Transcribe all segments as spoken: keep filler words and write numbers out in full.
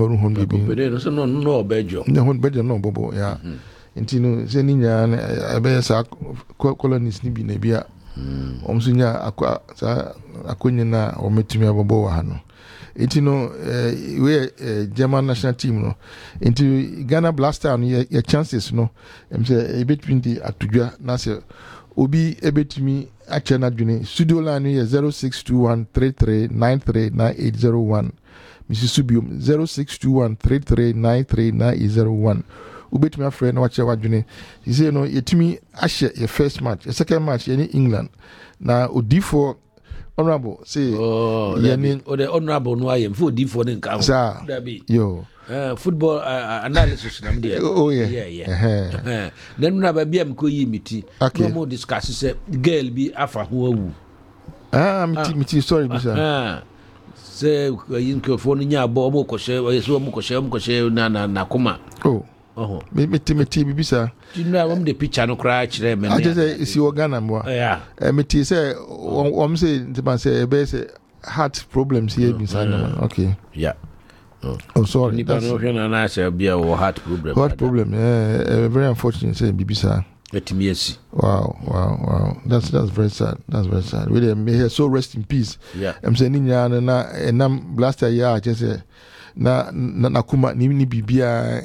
Onu hon bibi. Kopede so no no bejo. Ne hon bejo no bobo ya. Nti no se ni nya na ebe sa colonies ni bi na bia. Om so nya akwa sa akonye na o metumi abobo wa ha no. Nti no we German national team no. Nti Ghana Blaster no your chances no. Em say e between the atudwa na se obi ebetumi ache na dwene studio line ye zero six two one three three nine three nine eight zero one. Missus Subium zero six two one three three nine three nine eight zero one. Ubetumi afre na wache wadwene. He say no yetumi ahye your first match, your second match in England. Na odifo honorable say oh yani o the honorable no ayem for odifo ne nka ho. Dabi. Yo. Uh, football uh, analysis nam there. Oh yeah. Yeah yeah. Uh-huh. Then na ba bia mko yi miti. Okay. No more discuss say girl bi afa ho awu. Ah miti miti sorry bisa. Ah. Say yin ko fo no nya bo mo ko she so mo ko she mo ko she na na na kuma. Oh. Oh. Me miti miti bibisa. You know am the picture no cry kire me. I just say is you Ghana mo. Yeah. Eh miti say om say ntiban say e be say heart problems here inside no. Okay. Yeah. Oh, oh sorry. Ni That's no hwena na say bia wo heart problem. Heart problem. Yeah, uh, very unfortunate say bibisa. Etimiesi. Wow, wow, wow. That's that's very sad. That's very sad. We may here so rest in peace. Yeah. I'm saying ninya na na enam blaster ya just say na na kuma ni ni bibia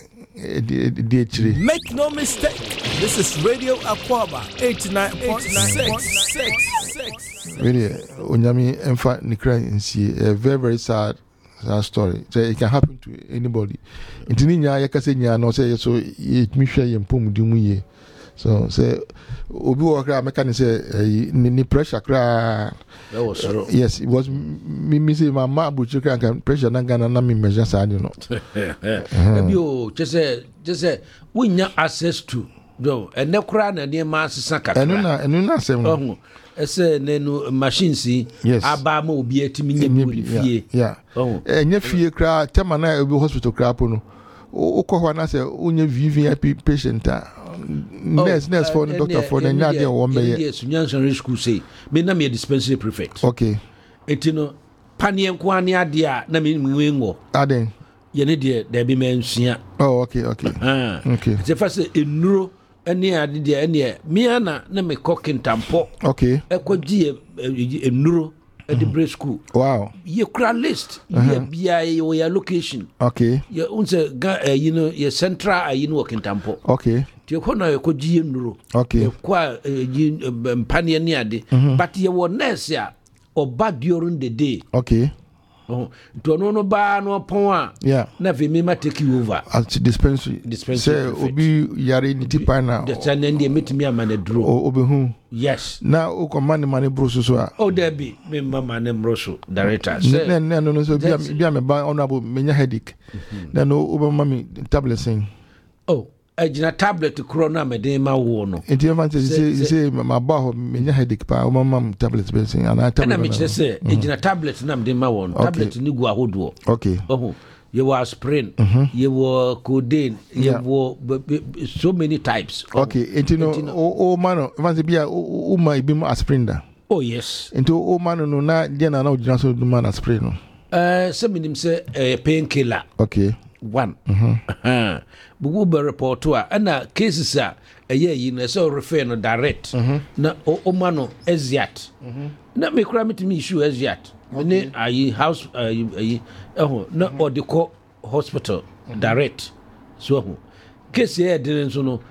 de chire. Make no mistake. This is Radio Akwaba eighty-nine point six. Really, onyami emfa nikra nsi a very very sad sad story. So it can happen to anybody. Intini nya yakase nya no say so it me hwe yempom di mu ye. So say obi wo kra meka say ni pressure kra. That was so. Yes, it was me me say my ma bu chukra kan pressure na Ghana na me measure sad no. Ebi o just say just say we nya access to do ene kra na ne ma sesa kakra. Enu na enu na sem. Oh. Ese nenu machines yes. Aba ma obi atimi nya bi fie. Yeah. Oh. Enye fie kra tema na obi hospital kra po no. Ukọ hwa na say onye V V I P patient a nurse nurse for the doctor for the nya dey wo meye. Yes, Nyansan school say me na me dispensary prefect. Okay. Etino panie nko ane ade a na me nwenwo. Aden. Ye ne de da bi mensua. Oh okay, okay. Ah. Okay. Se fa say enuro ene ade de ene me ana na me kokintampo. Okay. Ekwagie enuro at the break school. Wow. You cry list. You be your location. Okay. You unse you know your central you know working tempo. Okay. You corner you could G nuro. Okay. You qua pioneer near day. But you were nurse ya or bad during the day. Okay. Oh, to no no bar no pon. Yeah. Never me take you over. At dispensary. Dispensary. Say obi yare ni tipa na. The channel dey meet me a man draw. O obi hu. Yes. Na o command money bro so so. Oh there be me mama name Rosso director. No no no so bia bia me ban honorable menya headache. Na no obi mama tablet sing. Oh. Ejina tablet kro na me den ma wo no. Enti evan say say ma ba ho menya headache pa o mama tablet be sing ana tablet. Na me kire say ejina tablet na me den ma wo no. Tablet ni gu ahodo. Okay. Oh. You were aspirin, you were codeine, you were so many types. Okay. Enti no o man evan say bia o ma ibi mo aspirin da. Oh yes. Enti o man no na dia na na o jina so do man aspirin no. Eh say minim say painkiller. Okay. One. Uh-huh. Bugu be report to ana cases a eye yi na so refer no direct. Na o ma no eziat. Na me kura metimi issue eziat. Ne ayi house ayi ayi eh na odiko hospital direct. So ho. Case here didn't so no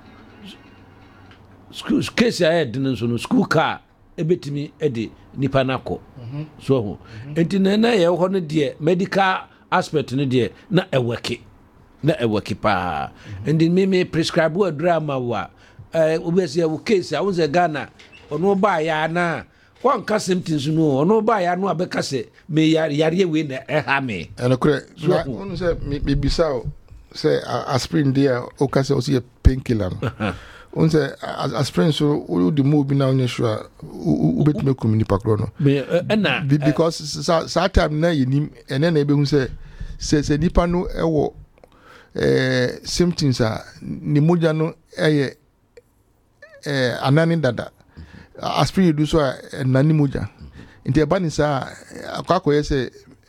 school case here didn't so no school car ebetimi e de nipa nako. So ho. Enti na na ye ho no de medical aspect no de na eweke na eweke pa and me me prescribe a drama wa eh obese wo case a wonse Ghana ono ba ya na wan ka symptoms no ono ba ya no abeka se me yare yare we na e ha me eno kure na wonu se me bisa o se aspirin dia o ka se o se painkiller on se aspirin so o di mo bi na onye sure u betime community pakro no na because sa time na yinim ene na ebe hu se se se nipa no ewo eh symptoms a ni moja no eye eh anani dada aspirin do so nani moja nti eba ni sa akwakoye se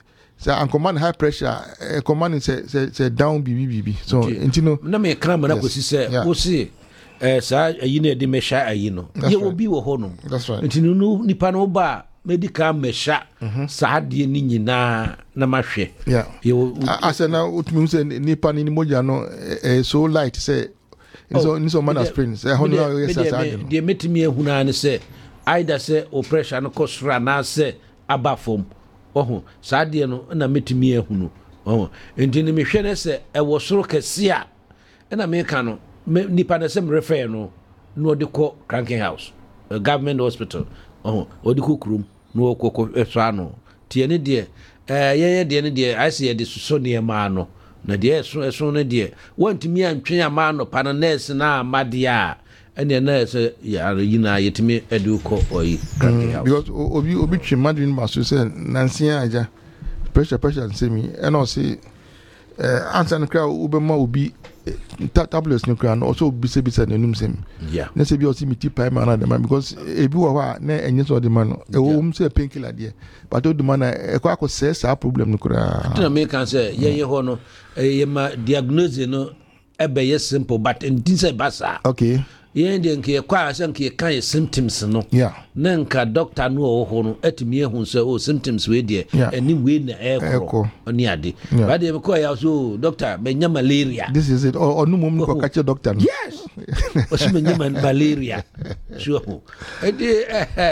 so and command high pressure uh, command say say say down B B B B so okay. you know na me kra na kosi say wo see eh sa ayi na de mesha ayi no ye wo bi wo ho no that's right ntinu no nipa no ba medical mesha sa de ni nyina na mahwe yeah ye asa na utumi say nipa ni moja no eh, so light say so ni so man springs eh hono yes asa de metimi ehuna ne say either say operation no kosra na say abafom oho sa de no na metimi ehunu oho ntinu me hwe ne say e wo soro kese a na me ka no nipa na sem refer no no de ko cranking house a government hospital oh odi ko krum no ko ko eswa no tie ne de eh ye ye de ne de I see de so ne ma no na de eso eso ne de wantimi antwen ama no pa na nurse na amade a ene nurse ya yina yetimi edu ko oyi cranking house because obi obi twi madwin ma so say nansia aja pressure pressure nsemi ene o say eh answer no kra ubema obi tablets no kra no also be say be say nenum sem yeah na say bi o si miti pai man na because ebi wo ha na enye so de man no e wo um say painkiller de but o de man e kwa ko say sa problem no kra na me kan say ye ye ho no ye ma diagnose no e be ye simple but in this basa okay yen de nke kwa say nke kan symptoms no yeah na nka doctor no o ho no etimi ehun say o symptoms we de ani we na e kro oni ade ba de ko ya so doctor benya malaria this is it or no mum ko catch doctor yes o si benya malaria sure e de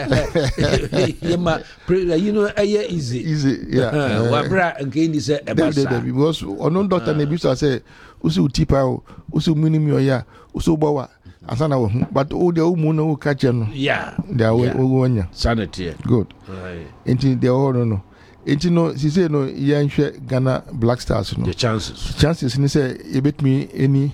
yema you know aye easy easy yeah wa bra nke ni say e ba sa because ono doctor na bi so say usu tipa o usu minimi o ya usu bawa asana wo but all the umu no catch no yeah they are wonya sanity good right into the all no into no she say no yanhwe Ghana Black Stars no the chances chances ni say you bet me any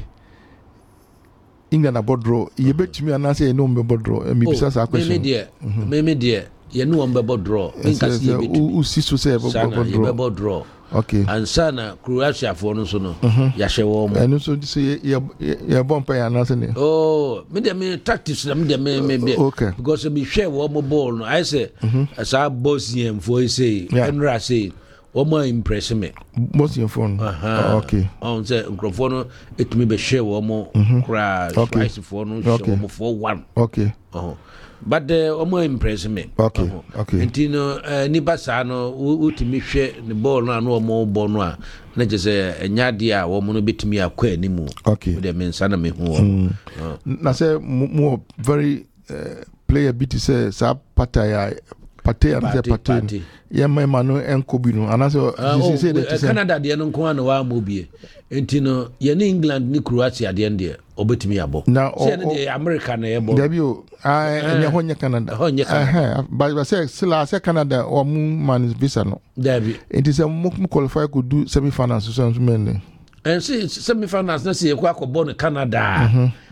England about draw you bet me and say no me about draw me bisa sa question me me me me there ye no on be draw in ka see bet u si so say about draw okay and sana Croatia for no so no ya hye wo mo and so say ya ya bomb ya na say oh me dem me tactics me dem me me okay because me hye wo mo ball no I say as a Bosnian for say Enra say wo mo impress me Bosnian phone okay on say microphone no etumi be hye wo mo kra twice for no hye wo for one okay oh but the uh, omo impress me okay uh-huh. okay entino uh, ni basa no utimi hwe ni ball no no omo ball no a na je se enyade a wo mo no betimi akwa animu okay de me nsa me hu mm. uh. na say more very uh, player bit say sa pataya pataya na say pataya ya mai manu enkobi no ana say she say that Canada de no nko an wa mobie entino ye ni England ni Croatia de de obetimi abo say na de America na ye bo debi o ah enya honya Canada eh but say sila say Canada o mu man visa no debi it is a mo qualify could do semi finals so so men and see semi finals na say kwa ko bon Canada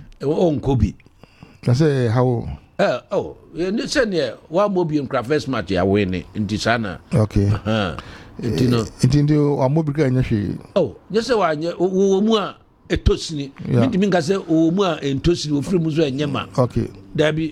o nkobi na say how Uh, oh, you said yeah, one Mobium craft first match ya win in Tisana. Okay. Uh-huh. It you know. It in the Mobica in Oh, just a one, Umua, a tosini. It means I say, Umua and Tosini, Frimuza and Yama. Okay. Debbie,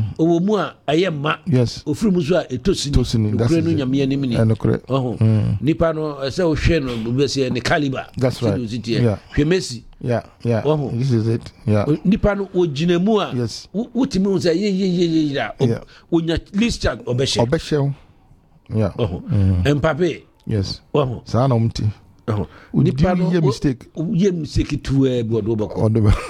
Umua, I am ma. Yes. Frimuza, a tosini. Tosini, that's it. And correct. Oh, Nipano, I say, Ocean, Bessie, and the Caliber. That's right. Yeah. Messi. Yeah, yeah. Oh. This is it. Yeah. Nipano o Jinemua. Yes. Utimi unza ye ye ye ye ya. Unya list obeshe. Obeshe. Yeah. Oh. Mbappe. Yes. Oh. Sana umti. Oh. Nipano ye mistake. Ye mistake tuwe bodo bako. Odo ba.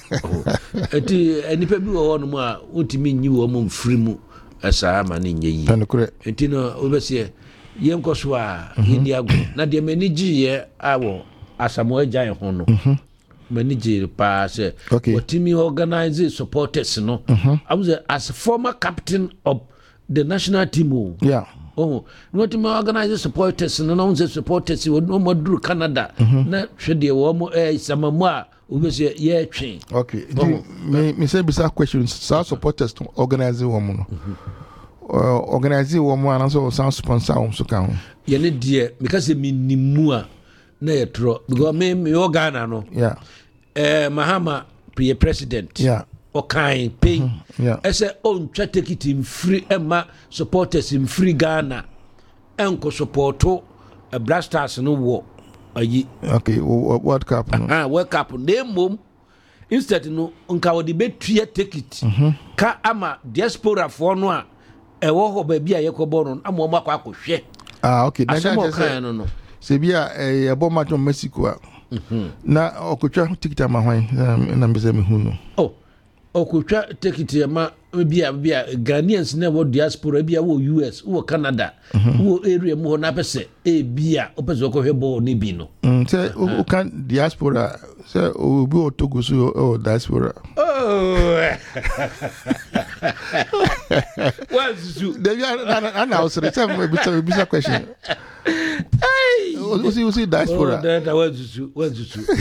Eti nipa bi wo no mu a utimi nyi wo mu mfirimu asa ama ne nye yi. Ano kure. Enti no obese ye nkoso a yindi ago. Na de mani giye awo Asamoah Gyan ho no. Manager pa say what team organize supporters no uh-huh. I was a, as a former captain of the national team yeah oh no team organize supporters no no say supporters we no more do Canada uh-huh. na hwede wo mo eh samamu a we say ye twen okay oh. me me say bisa questions so supporters to organize wo mo no uh, organize wo mo and so some sponsor wo so kan ye ne de because me nimu a na ye tro because me me Ghana no yeah eh Mahama pre president yeah okay pay mm-hmm. yeah ese on twa take it in free ema supporters in free Ghana enko supporto uh, Blasters no war ayi okay World Cup no ah World Cup na mom instead no nka wo de betua ticket mm-hmm. ka ama diaspora for no a ewo ho ba bia yekobo no ama mo akwa akwohwe ah okay na ga say no no se bia e ebo match no Mexico a mhm na okotwa ticket ama hwan na mbese me hu no oh okotwa ticket ama bia bia Ghanaians na wo diaspora bia wo U S wo Canada mm-hmm. wo area mu ho na pese e bia opese okwohwe ball ni bi no mm se o kan diaspora se o bi o Togo so o diaspora oh what's you Devi ana ausre some bisa bisa question hey o si o si diaspora that what's you what's you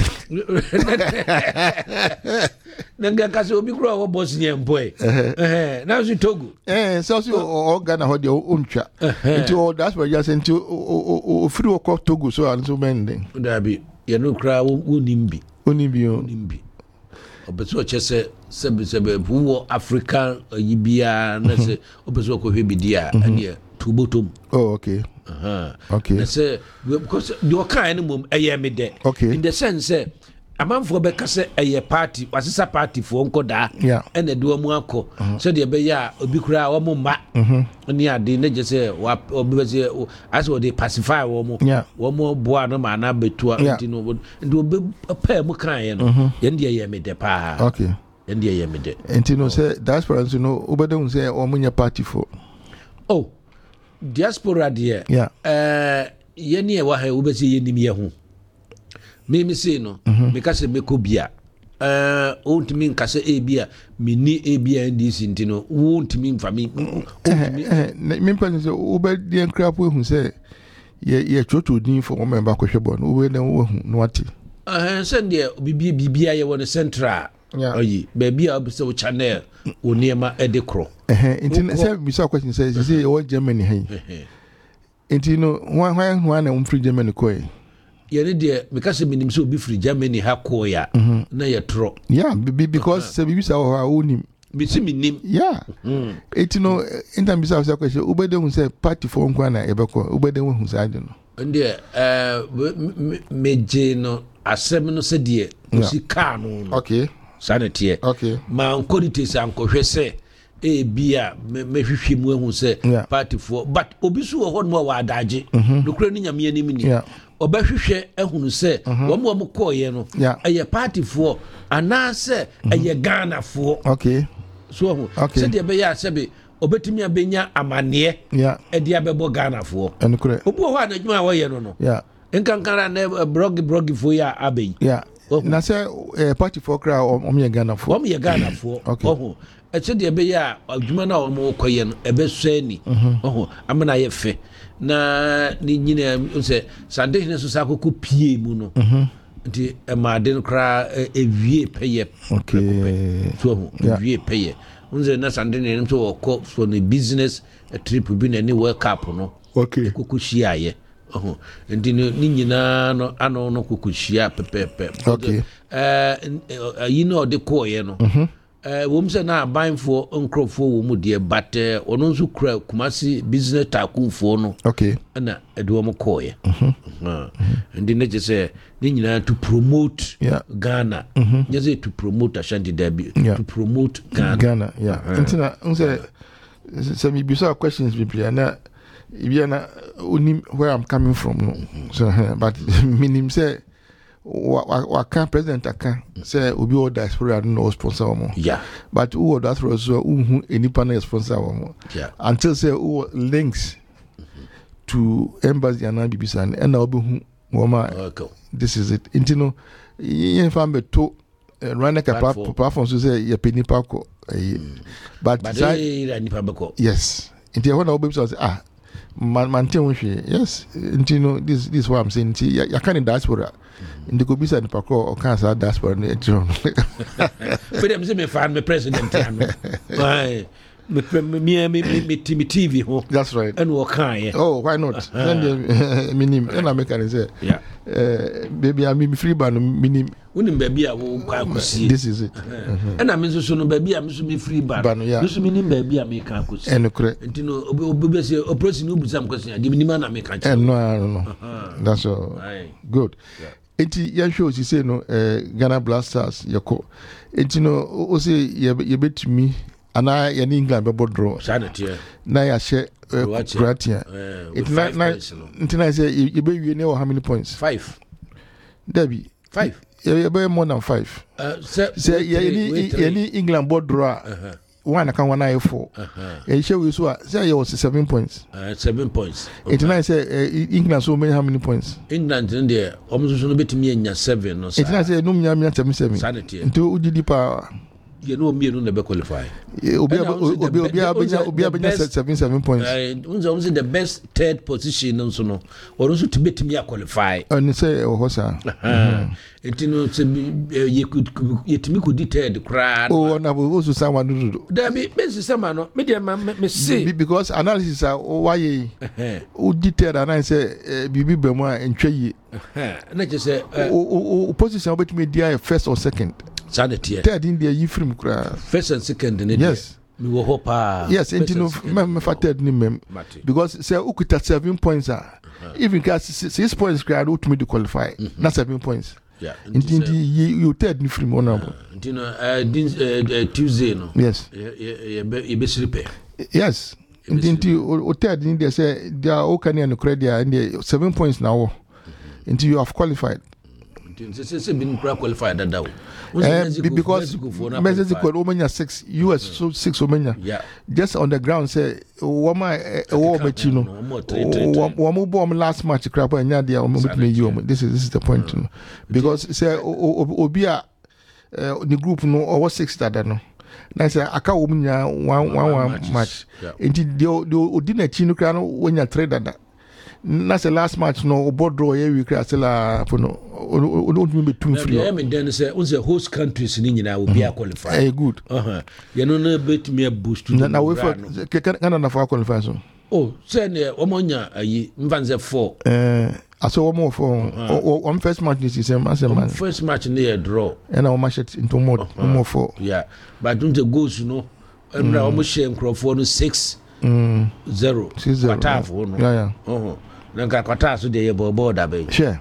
nanga kasi obi kura wo boss nye mboy eh na so Togo eh so so o Ghana ho de o ntwa nti o diaspora just nti o free o ko Togo so an so mending dabi ye no kura wo nimbi onimbi o nimbi obeso chese sebe sebe wo Africa yibia na se obeso ko hwebidia ane tubotom oh okay uh-huh okay na se because the kind mum eye me de okay in the sense amanfo be kase eye party wasisa party fo nkoda ene de omu akọ so de be ya obi kura wo mu ma ni ade ne je se obi be se as wo de pacify wo mu wo mu boa no ma na betua nti no ndi obi pa mu kan ye no ye ndi ye me de pa okay ye ndi ye me de nti no se diaspora no obede se o mu nya party fo oh diaspora de eh ye ni e wa ha wo be se ye nim ye ho me me say no me ka se me ko bia eh ontimi nka se e bia me ni e bia ndi sintino wo ontimi mfa me ontimi me mpa se wo be de nkrapo hu se ye ye chocho din fo mo member ko hwebo no wo na wo hu no ati eh se ndie bibia bibia ye won central ayi be bia se wo channel wo niema e de kro eh nti se bi so question se se wo Germany hey nti no hwan hwan hwan na wo free Germany ko e yene de because minim so obi free Germany ha ko ya na ye tro yeah because se bibi sa ho onim bi si minim yeah it no intam bi sa question ubede hu se party for nkwa na ebeko ubede hu sa ade no ndi eh meje no asem no se de osi ka no okay sanete okay ma nkodite sa nkohwe se e bia me hwehwe mu ehu se party for but obi so ho no wa adaje dokura ni nyame anim ni obahwehwe ehunu se wo mo mo koye no eye party for anase eye Ghana for okay so ho se de be ya sebe obetimi abenya amane e de abebo Ghana for enukure obu ho anadwuma wo ye no no enkankara na blog blog for ya aben na se party for kra o me Ghana for o me Ghana for oho e se de be ya adwuma na wo mo koye no ebe so ani oho amana ye fe na ni nyina se sande ne so sakoko pie mu no nti e ma den kra ewie peye okay so ewie peye unze na sande ne so woko for the business trip bi na ni World Cup no okay kokoshia ye oho nti ni nyina no ano no kokoshia pepepe okay eh yi no de ko ye no eh wo mse na banfo nkrofo wo mu de but ono nso kura Kumasi business takunfo no okay na edo mo koye mhm ndi ne jese ni nyina to promote Ghana nyeze to promote Ashanti Derby to promote Ghana Ghana yeah ntina unse se mi bisa questions bi bia na ibia na onim where I'm coming from no so but minim say wa wa kan president aka say obi o diaspora no sponsor wo yeah but who that was so who any panel sponsor wo yeah until say who links to embassy and bibisa and obi hu wo ma this is it intino yen fam beto run like a platform so say ye peni pa ko but but they nipa beko yes intino when obi say ah man maintain hwe yes intino this this what I'm saying ya kan diaspora ndi ko bisa ni pakro o kan sa diaspora ni etro but them say me fan me president ano why me me me me T V ho. That's right. And what kind? Oh, why not? Then minim and I make an say. Yeah. Uh, baby, I mean free ban minim. Unim baby I will see. This is it. And I mean so no baby I'm so me free ban. This minim baby I make can see. And correct. And you know obi say operation no busam question. Di minim na make can. And no, no, no. That's all. Good. Enti ya shows you say no uh, Ghana Blasters yako. Enti no o say ye ye betimi ana ye ni England be draw. Sanity. Na ya share Croatia. It na na enti na say ye be wie ne how many points? Five. Debbie. Five. Ye be more than five. Uh say ye ni ye ni England board draw. Uh-huh. One account one I four. Uh-huh. Show we so say you was seven points. Uh, seven points. Okay. It nice say uh, England so many how many points? England in there almost so no betimi enya seven no sir. It nice say no nya nya seven seven. Sanity. Into udi power. You know me no be qualify. Obi obi obi obi obi seven seven points. Uh, unzo the best third position nso no. Or nso to betimi qualify. And say o hosa. Enti no se ye could yetimi could third cry. Oh na bo so someone do. There be best sama no. Me dey me see because analysis are why ye o third and I say bibi be mo entwe yi. Na je say o position betimi dia first or second. Sanity. Third in there you film cry. First and second in yes. Me wo hope. Yes, enti no me fa third ni mem. Because say ukuta seven points are. Even cast six points cry out me to qualify. Mm-hmm. Not seven points. Yeah. Indeed, you you third ni film honorable. You know, uh, Tuesday no. Yes. You you be sleepy. Yes. Indeed, you third in there say there are all kind of credit and there seven points now. Until you have qualified. Say say been qualified that that. Uh, because Mexico Omania six, U S so six Omania. Yeah. Just on the ground say Wama a war machino. Wamu bomb last match crap and yadia. This is this is the point. Mm. Because say Obia the group no or six that no. Na say aka Omania one one one match. Until the the Odina Chino crano when you trade that. That's the last match no board draw here we cry la for no don't me two free. Yeah, me then say on the host countries ni nyina will be qualified. Eh good. Uh-huh. You know no bet me boost to. Na we for Canada na for qualify so. Oh, say ne omonya ayi mvanze four. Eh aso one more for on first match this is same as man. First match near draw. And our match into more more four. Yeah. But don't the goals you know. Emra omo share nkrofo no six mm zero. six zero. No. Yeah yeah. Uh-huh. Nanka kwata so de ye bobo da be. Sure.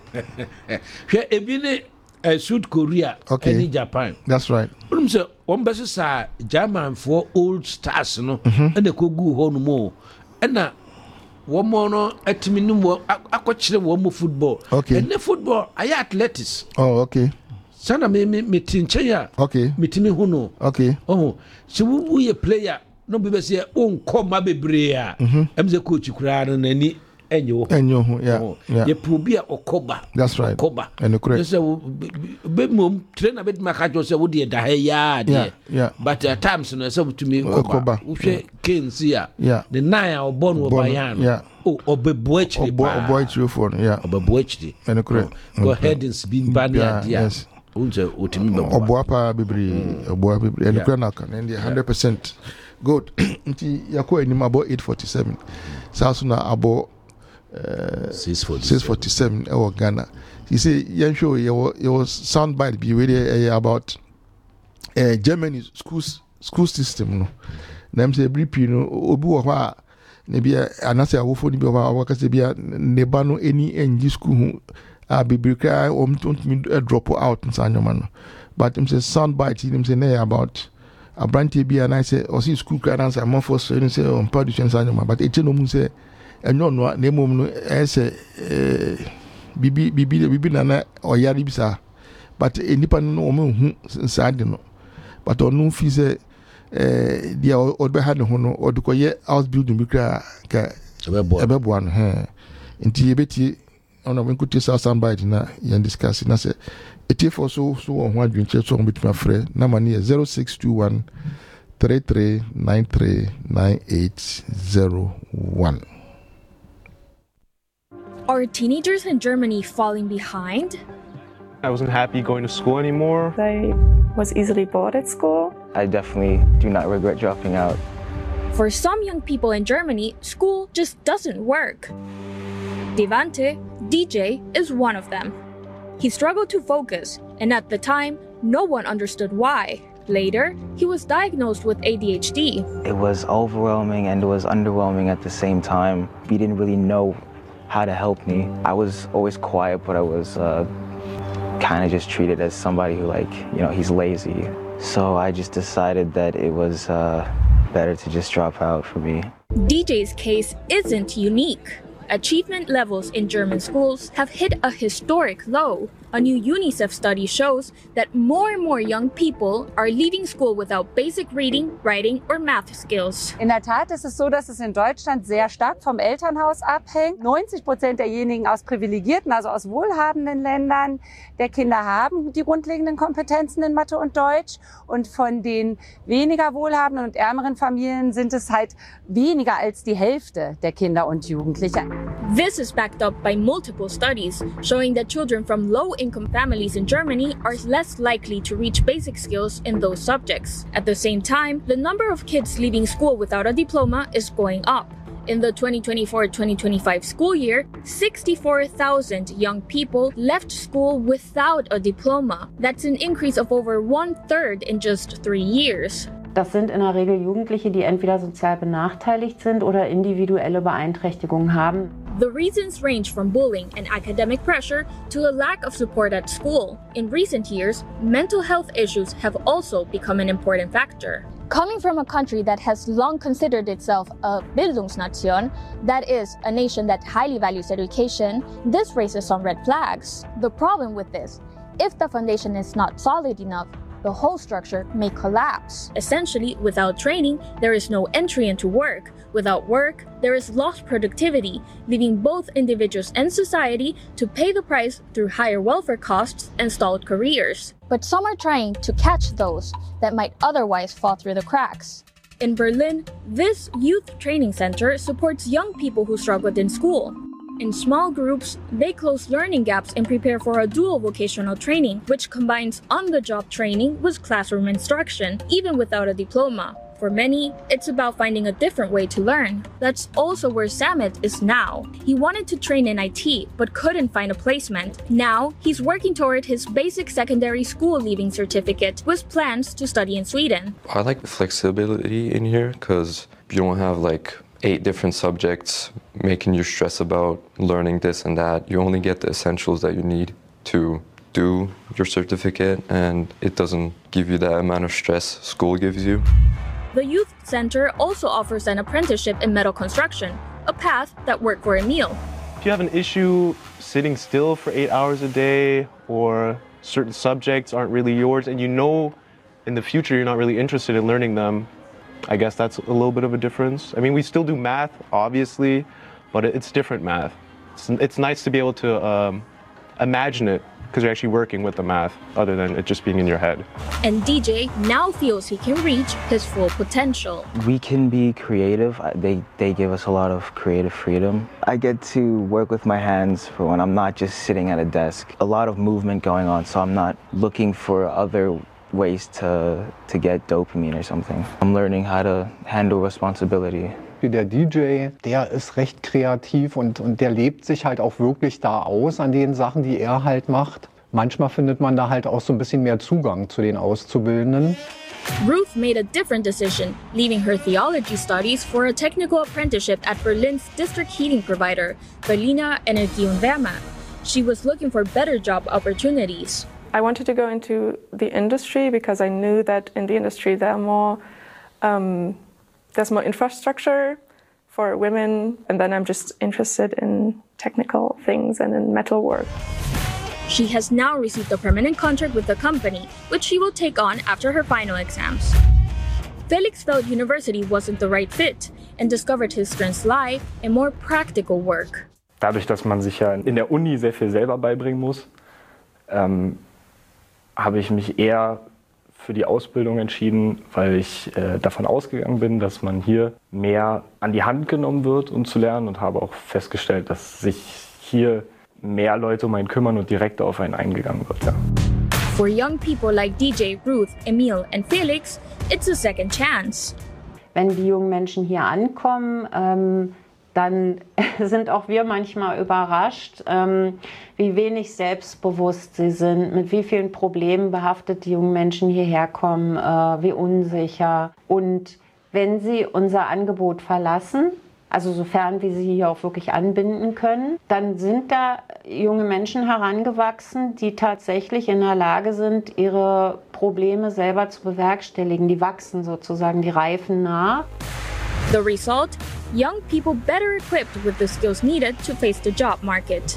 Hwe ebi ne uh, South Korea okay. and Japan. That's right. Um say one best sa German for old stars no and the kogu ho no mo. And na one more no atimi no mo akokire wo mo football. Okay. And the football ay athletics. Oh okay. Sana me me me tinche ya. Okay. Metimi ho no. Okay. Oh, so we ye player no be be say on koma bebre a. Em say coach kura no nani enyo enyo yeah oh. Yeah ye probia okoba. That's right okoba and correct so be mom trainer bit makajo say wo de da ha ya de yeah but at times no say to me okoba wo hwe kensi a the nine a obo no bayan yeah oh obebo achiri obo obo achiri for yeah obebo achiri and correct go headings bin ban ya dia yes unje otimi be obo apa bibri obo bibri and correct na kan and one hundred percent good nti yakọ enim about eight forty-seven south na about Uh, six forty-seven oh Ghana. You see, you show your your soundbite be really uh, about uh, Germany schools school system no. Nam say brief you know obi wo ha na bia anase awofo ni bi wa wa kase bia ne ba no any ng school hu a bibrika om don't me drop out in sanyoma no. But him say soundbite him say na about a branch bia and I say o see school cry answer more for so say on production sanyoma but e no mu say enyo no na emom no ese eh bibi bibi bibi na oyare bisa but enipa no o hu nsade no but onu fi se eh dia odbe ha ne ho no odukoye house building bi kra ka ebebo ebebo an he nti ebeti ona when kuti sa soundbite na yan discuss na se etie for so so ho adwinche so bituma frɛ na mane ye zero six two one three three nine three nine eight zero one. Are teenagers in Germany falling behind? I wasn't happy going to school anymore. I was easily bored at school. I definitely do not regret dropping out. For some young people in Germany, school just doesn't work. Devante, D J, is one of them. He struggled to focus, and at the time, no one understood why. Later, he was diagnosed with A D H D. It was overwhelming and it was underwhelming at the same time. We didn't really know how to help me. I was always quiet, but I was uh, kind of just treated as somebody who, like, you know, he's lazy. So I just decided that it was uh, better to just drop out for me. D J's case isn't unique. Achievement levels in German schools have hit a historic low. A new UNICEF study shows that more and more young people are leaving school without basic reading, writing or math skills. In der Tat ist es so, dass es in Deutschland sehr stark vom Elternhaus abhängt. neunzig Prozent derjenigen aus privilegierten, also aus wohlhabenden Ländern der Kinder haben die grundlegenden Kompetenzen in Mathe und Deutsch. Und von den weniger wohlhabenden und ärmeren Familien sind es halt weniger als die Hälfte der Kinder und Jugendlichen. This is backed up by multiple studies showing that children from low-income families in Germany are less likely to reach basic skills in those subjects. At the same time, the number of kids leaving school without a diploma is going up. In the twenty twenty-four twenty twenty-five school year, sixty-four thousand young people left school without a diploma. That's an increase of over one-third in just three years. Das sind in der Regel Jugendliche, die entweder sozial benachteiligt sind oder individuelle Beeinträchtigungen haben. The reasons range from bullying and academic pressure to a lack of support at school. In recent years, mental health issues have also become an important factor. Coming from a country that has long considered itself a Bildungsnation, that is, a nation that highly values education, this raises some red flags. The problem with this, if the foundation is not solid enough, the whole structure may collapse. Essentially, without training, there is no entry into work. Without work, there is lost productivity, leaving both individuals and society to pay the price through higher welfare costs and stalled careers. But some are trying to catch those that might otherwise fall through the cracks. In Berlin, this youth training center supports young people who struggled in school. In small groups, they close learning gaps and prepare for a dual vocational training, which combines on-the-job training with classroom instruction, even without a diploma. For many, it's about finding a different way to learn. That's also where Samet is now. He wanted to train in I T, but couldn't find a placement. Now, he's working toward his basic secondary school leaving certificate with plans to study in Sweden. I like the flexibility in here because you don't have like eight different subjects making you stress about learning this and that. You only get the essentials that you need to do your certificate, and it doesn't give you that amount of stress school gives you. The youth center also offers an apprenticeship in metal construction, a path that worked for Emil. If you have an issue sitting still for eight hours a day, or certain subjects aren't really yours, and you know in the future you're not really interested in learning them, I guess that's a little bit of a difference. I mean, we still do math, obviously, but it's different math. It's, it's nice to be able to um, imagine it because you're actually working with the math other than it just being in your head. And D J now feels he can reach his full potential. We can be creative. They, they give us a lot of creative freedom. I get to work with my hands for when I'm not just sitting at a desk. A lot of movement going on, so I'm not looking for other ways to, to get dopamine or something. I'm learning how to handle responsibility. Der D J, der ist recht kreativ und, und der lebt sich halt auch wirklich da aus an den Sachen, die er halt macht. Manchmal findet man da halt auch so ein bisschen mehr Zugang zu den Auszubildenden. Ruth made a different decision, leaving her theology studies for a technical apprenticeship at Berlin's district heating provider, Berliner Energie und Wärme. She was looking for better job opportunities. I wanted to go into the industry because I knew that in the industry there are more, um, there's more infrastructure for women, and then I'm just interested in technical things and in metal work. She has now received a permanent contract with the company, which she will take on after her final exams. Felixfeld University wasn't the right fit and discovered his strengths lie in more practical work. Dadurch, dass man sich ja in der Uni sehr viel selber beibringen muss, ähm, habe ich mich eher für die Ausbildung entschieden, weil ich äh, davon ausgegangen bin, dass man hier mehr an die Hand genommen wird, um zu lernen, und habe auch festgestellt, dass sich hier mehr Leute um einen kümmern und direkter auf einen eingegangen wird. Ja. For young people like D J, Ruth, Emil, and Felix, it's a second chance. Wenn die jungen Menschen hier ankommen, ähm, dann sind auch wir manchmal überrascht, ähm, wie wenig selbstbewusst sie sind, mit wie vielen Problemen behaftet die jungen Menschen hierher kommen, äh, wie unsicher. Und wenn sie unser Angebot verlassen, also sofern wir sie hier auch wirklich anbinden können, dann sind da junge Menschen herangewachsen, die tatsächlich in der Lage sind, ihre Probleme selber zu bewerkstelligen. Die wachsen sozusagen, die reifen nach. The result? Young people better equipped with the skills needed to face the job market.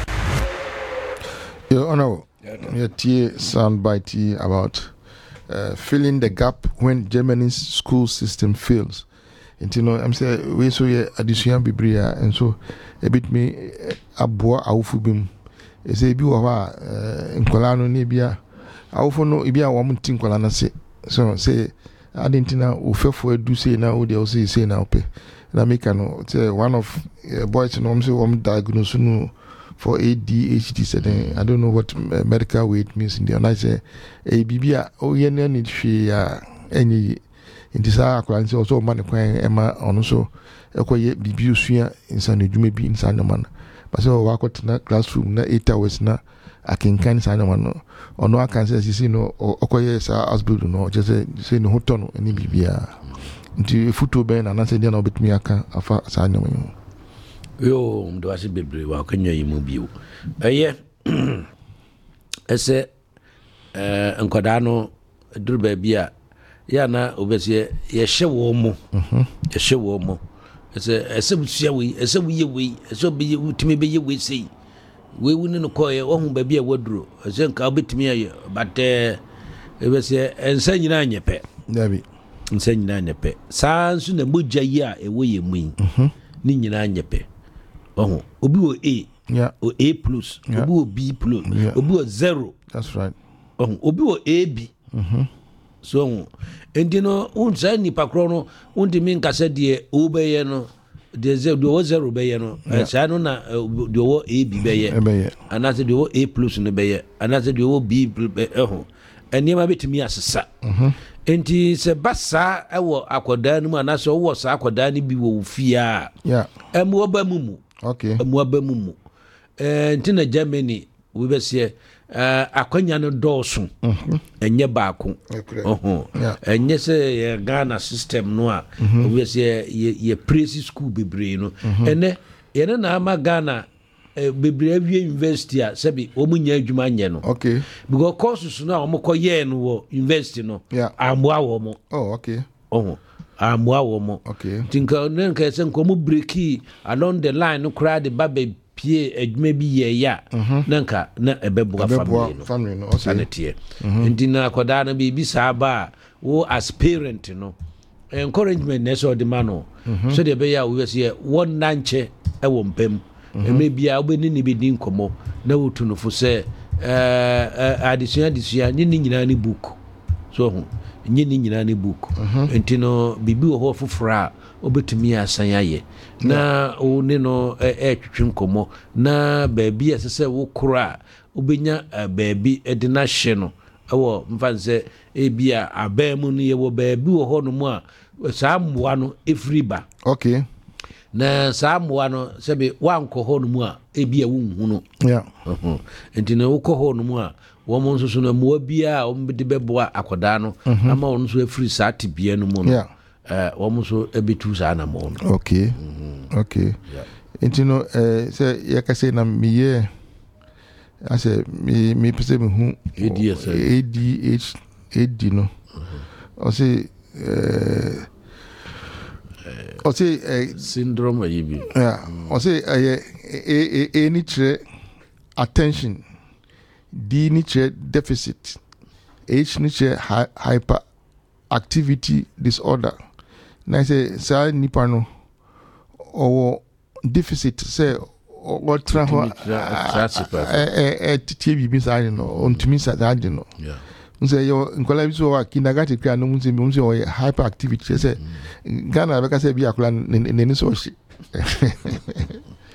Your Honor, your T soundbite about uh, filling the gap when Germany's school system fails. And you know, I'm saying we saw a addition bibria, and so a bit me aboa awufubim. E say bi wo ha nkola no ne bia awufo no bia wo mun tin nkola na se. So say adentina ofefo edu say na wo dey say say na ope. Na make no say one of uh, boys no say wo diagnose no for A D H D said I don't know what uh, medical weight means in the and I say e bibia o ye na ni hwe ya enyi nti saa akora nse also man kwan ema ono so ekoye bibi usua insa na dwuma bi insa na man ba se wa akotena classroom na eight hours na akenkan sa na man ono akan se sisi no okoye saa hospital no je se se no hoto no ni bibia nti futo ben na na se dia na obetumi aka afa saa na man yo ndo ase bebre wa kanya yimu biu eye ese eh enkoda no durba bia ya na obesie ye hye wo mo mhm ye hye wo mo ese ese busia we ese we ye we ese be utimi be ye we sei we wuni no koye ohun ba bia waduro ese nka obetimi aye but eh obesie ensa nyina anyepe dabi ensa nyina anyepe sansu na mogya yi a ewo ye mu mhm ni nyina anyepe ohun obi wo A yeah o A plus yeah. Obi wo B plus yeah. Obi wo zero that's right ohun obi wo A B mhm so endino unsa ni pakro no undi min kase de obeye no de zero do zero beye no sa no na de wo A B beye anase de wo A plus no beye anase de wo B eho enima betimi asesa mhm enti se basa ewo akoda no mu anase wo sa akoda ni bi wo fia yeah emu oba mumu okay emu oba mumu eh enti na Germany we be se Uh, akwanya no dɔɔso enye baako oho enye se ye Ghana system no a we se ye ye praise school bebre no ene ye na ama Ghana bebre awie university a sebi omunya adwuma nye no okay because courses no a omko ye no wo university no amwa wo mo oh okay oho amwa wo mo okay tinka nenka se nko breaki along the line no kra de babe pie adwuma bi ye ya nanka na ebebuga family no family no sanete ndi na akoda na bi bi saba wo as parent no encouragement na so de mano so de be ya wo se won nanche e wo mpem eme bia obeni ni bedi nkomo na wotu no fo se eh adisua adisua ni ni nyina ni book so ho ni ni nyina ni book enti no bibi wo ho fofora obetumi asan aye na o ne no e twetwe nkomo na baabi asese wo kora obenya baabi ede na hye no ewo mfanse e bia abamu no ye wo baabi wo ho no mu a saa mmoa no efriba okay na saa mmoa no sebe wanko ho no mu a e bia wo nhu no yeah mhm enti na wo ko ho no mu a wo mo nso so na mmoa bia o mbede beboa akoda no ama wo nso efri saa tibia no mu no yeah eh wo mo so ebitu saa na mo no okay okay enti no eh say yakase na miye ase mi mi pese me hu A D H D no o say eh o say syndrome ayibi yeah o say eh eh eh ni tre attention, D ni tre deficit, H ni tre hyperactivity disorder. Na say sa nipa no or deficit say or tra ho eh eh tie bibi sa no ontumi sa da no yeah nse yo nkola bi so wa kindergarten kra no nse nse o hyperactivity say Ghana be ka say bi akola ne ne so shi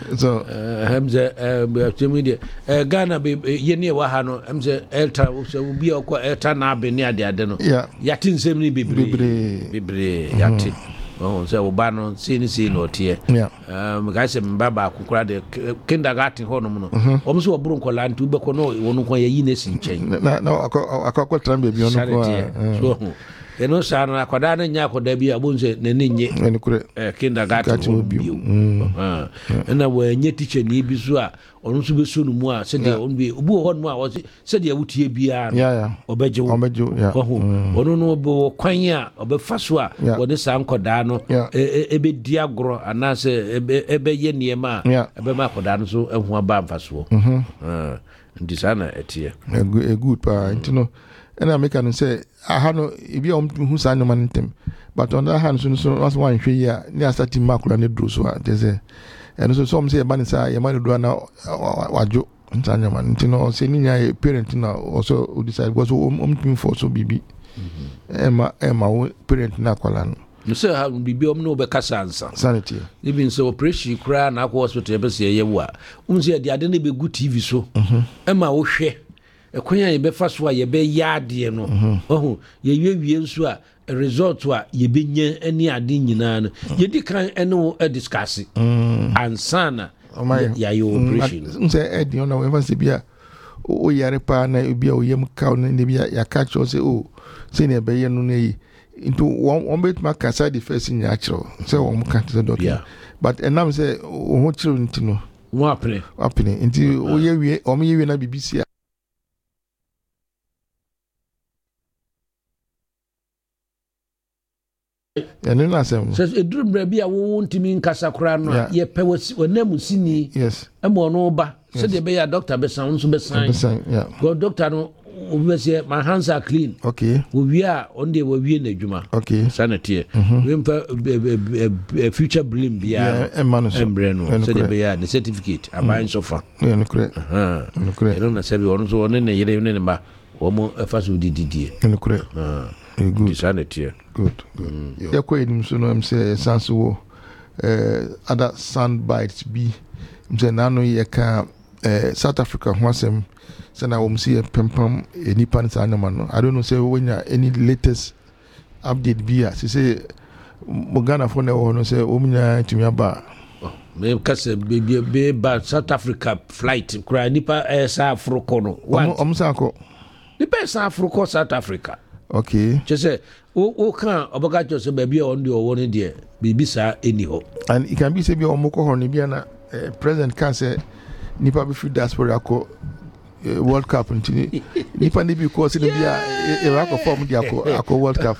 So hamze eh temi eh Ghana be yene wa ha no hamze elta so bi okọ elta na abeni ade ade no yati nsem ni bebre bebre yati oh so wo ba no see ni see no tie um guys mbaba akukura de kindergarten ho no no o mso oburu nkola nti ubekọ no wonu ko yayi na si nchen na na akọ trambe bi onu ko so eno sa no akwada na nya akwada bi abunze na nenye eh kindergarten bio ah na we nye teacher ni bi so a onu so be so no mu a se de onu bi obu ho no a wo se de awutie bia no obeje wo obeje ya onu no bo kwan a obefa so a wo ne sa nkoda no ebe di agro ana se ebe ye niema ebe ma akwada no so ehu aba mfa so ah ndi sana etie a good pa ntino and I make an say I had no if you who sign no man them but on the hand so so was one hwe ya near starting makula ne dro so they say and so some say man say your man do na wajo ntanya man ntino say ni nya parent na also decide was um um for so bibi ema ema parent na kwala no no say ha bibi om no be kasa ansa sanity even so operation kura na akwa hospital be say ye wo a um say de ade na be gu T V so ema wo hwe ekwanya ye be fa so a ye be yaade no ohu ye wie nso a result a ye be nya ani ade nyina no ye di kan eno e discuss ansana ya yo operation say e di ona we say bia o yare pa na bia o yem ka na bia ya catch o say o say na be ye no na yi into one one bit ma kasa the first in natural say o mo kan say doctor but enam say o ho chiro ntino wo apene apene nti o ye wie o mo ye wie na B B C ya no na sem so eduru bra bia wo ntimi nkasa kora no ye pe wonam sini yes emo no ba so de be ya doctor be san so be san yeah go doctor no we say my hands are clean okay we we are on the we we na djuma okay sanity we mfa future blim bia embre no so de be ya the certificate aban so fa yeah no correct ah no correct no na sabi ono so ono ne yire ne ba wo mo fa so dididie no correct ah good sanity good good ya ko edim so no am say sanso wo eh other sound bites be mse nano ye ka eh South Africa ho asem say na wo msi pempam enipa nsa anama no I don't know say when any latest update be as say mo Ghana for na wo no say wo mnya timi aba me kase be be ba South Africa flight kura nipa eh sa Afroko no om sa ko nipa sa Afroko South Africa okay just o o kan obaga jo so baby on the owo ne de bibi sa eni ho and it can be say be omoko ho ne bia na president can say nipa be free diaspora ko World Cup ntini nipa ne bi ko se ne bia e wa ko form dia ko ako World Cup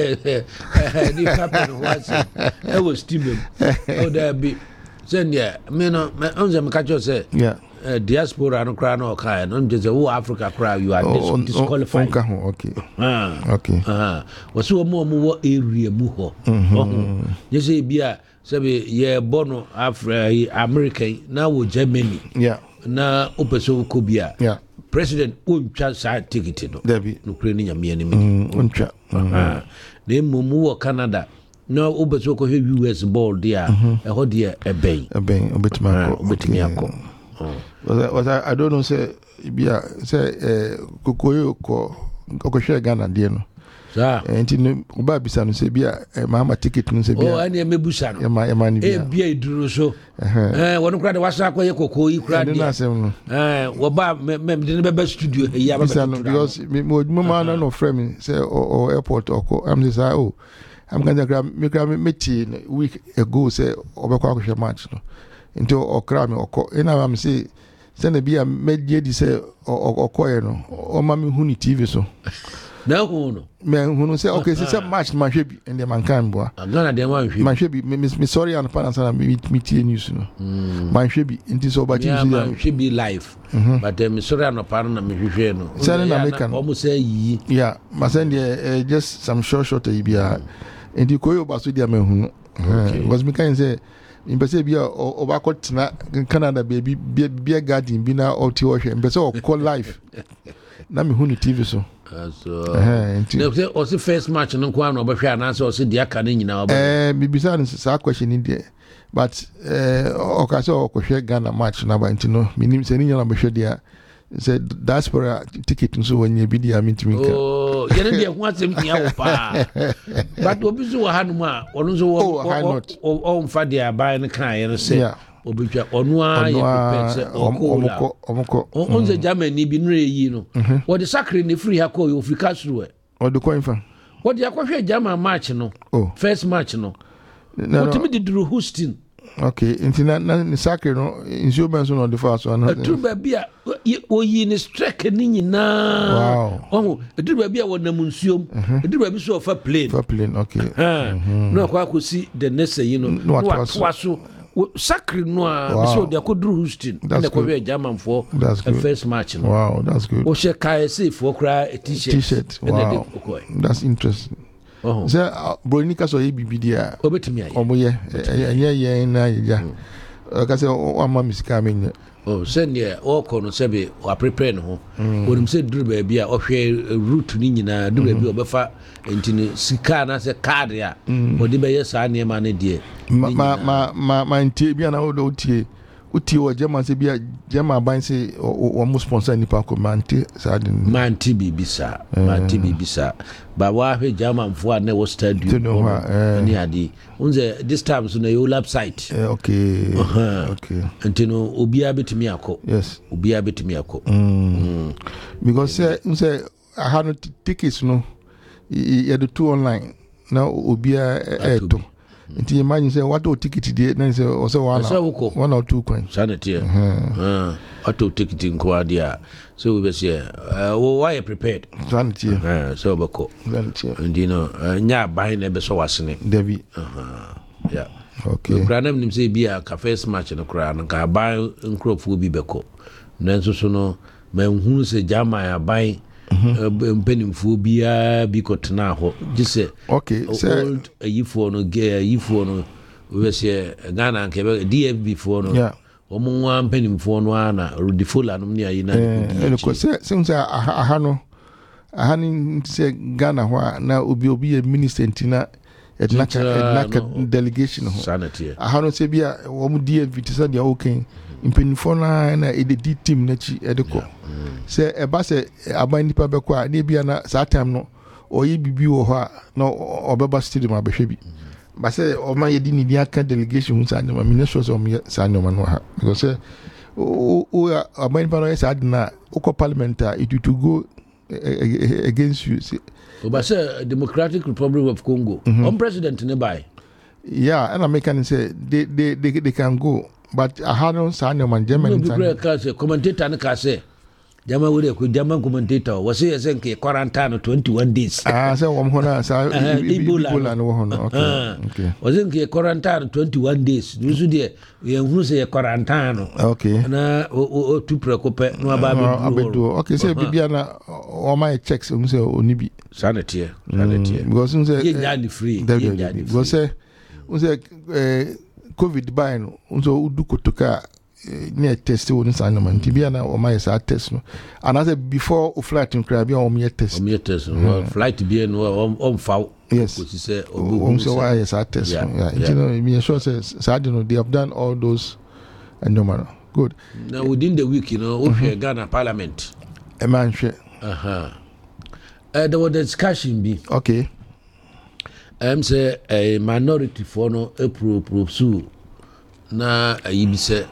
nipa pe was e was team o da bi senya me no me onze me ka jo say yeah Uh, diaspora no cry no kai no just oh Africa cry you are oh, disqualified oh, oh, okay ah okay ah was so mo mo area mu ho oh you say bia say ye bono Africa American now wo Germany yeah na opeso ko bia yeah president untwa sa ticket no Debbie no kure ni nyame ni mi untwa ah na mumu wo Canada no opeso ko he U S ball dia e ho dia e ben e ben obetima ko obetimi akọ oh was I, I don't know say bia say eh kokoyo ko ko share Ghana die no sa enti no ba bisa no say bia mama ticket no say bia oh ani mebusa no e ma e ma ni bia e bia iduro so eh wonu kra de wasa akoye kokoyi kra de eh wo ba me de be be studio e ya ba be because me mo ma na no frame say o airport oko am say oh I'm going to grab me grab me tea week ago say obekwa ko hwe match no into okra me okọ ina am say say na bia medie di say okoye no o ma me hu ni T V so na hu no me hu no say okay say match man hwe bi and man kan boa Ghana dem man hwe man hwe bi me sorry and parents na me me tie news no man hwe bi into so ba ti yeah man hwe bi live but me sorry and parents na me hwe no say na me kan o say yi yeah ma send just some short short e bia and the koyo ba so dia me hu no because me kan say impese bia obakot na Canada baby beer garden bi na oti wo hwe impese o call life na me hu ni T V so so eh no also first match no kwa no obehwe ananse o se dia ka ne nyina obehwe eh bibisa no sa question ni dia but eh o ka so okohwe Ghana match na ba ntino minim se ni nyina obehwe dia se diaspora ticket nso wonye bi dia mitimi ka oh yene dia hu asem nia wo pa but obi so wa hanu a ono nso wo o mfa dia ban ne kan ye no se obetwa ono a ye prepare se omko omko onze Germany bi nre yi no wo de sacre ne free ha ko yo Africa suru e o de coin fa wo de akohwe German match no first match no what me did Drew Houston okay intina na sacre no insurance no de fa so na true ba bia o yi ni strike ni nyina wow oh true ba bia wo na munsuom true ba bi so fa plane fa plane okay no akwa kosi the next yi no no atwa so sacre no a so de akodru Houston na ko we German for the first match no wow that's good o she kai say for kra t-shirt t-shirt wow that's interesting oh so bronika so bibi dia obetimi aye omoye enye ye na ya ka se o ama misika menye oh send ye o ko no sebe o prepare no ho onim se duru ba bia o hwe route ni nyina duru ba bia obefa entini sika na se card ya o de be ye sa ne ma ne die ma ma ma ma ntie bia na o do tie uti o German se bia German ban se o mo sponsor ni pa ko manti sa de manti bibisa manti bibisa ba wa hwe German fo na wo stadium ni adi unze this time so na your website okay okay antino obia betimi akọ yes obia betimi akọ because say unze I had tickets no you do two online now obia eto nti imagine say what o ticket dey na say o say one one or two coins sanity eh auto ticket nko adia so we be say why prepared sanity eh so bako sanity and you know nya ban na be so wasene David yeah okay granam nim say bia ka first match no kra no ka ban nkrofo bi beko nanso so no manhunu se jama ya ban mpenimfo bia bi kotena ho gise okay so ayifo no ge ayifo no we say Ghana nke D F B fo no omo nwa mpenimfo no ana rudifola no ni ayi na eh ko se se nsa aha no aha ni se Ghana ho na obi obi ye minister ntina ednaka ednaka delegation ho sanity aha no se bia omo D F B tisa dia okay mpenimfo na na ededi team na chi edeko se eba se aban nipa be kwa na bia na sa time no oyi bibi wo ha na obeba stadium abehwe bi ba se o ma yedi ni dia ka delegation hunsa na minister so o sa no no ha because o o aban nipa no sa adina o parliament it to go against you o ba se Democratic Republic of Congo on president ne bai yeah and American say they they they, they can go but I had no sign of my German commentator na ka say German we ko German commentator was say say ke quarantine twenty-one days ah say wo ho na sa Ebola no ho no okay okay was say ke quarantine twenty-one days you so there we hu say quarantine okay na o tu preocupe no aba be okay say bibia na o my checks um say oni bi sanity sanity because um say ye free because say um say COVID by no so udu kotoka near test won san man tibia na o my sa test no and as before o flight in crab o me test o me test flight bi no on fa yes ko si say o so why sa test yeah you know me sure say sa no they have done all those and no matter good now within the week you know o Ghana parliament e man hwe aha uh there was discussion be okay I'm say a minority for no a pro pro su na ayi bi say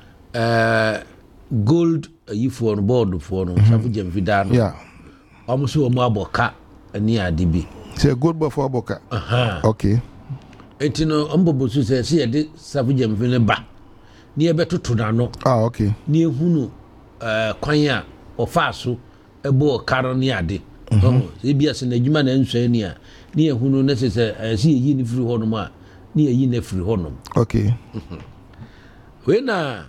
uh gold ayi for no board for no safu jam vida no yeah almost o mo aboka ani ade bi say gold before aboka aha okay etino ombobo su say say de safu jam vi ne ba ni e betoto na no ah okay ni ehunu uh kwan a ofa so ebo karo ni ade oh e bia se na adwuma na nsua ni a ni ehunu na se se si eyi ni free hono ma ni eyi na free hono okay we na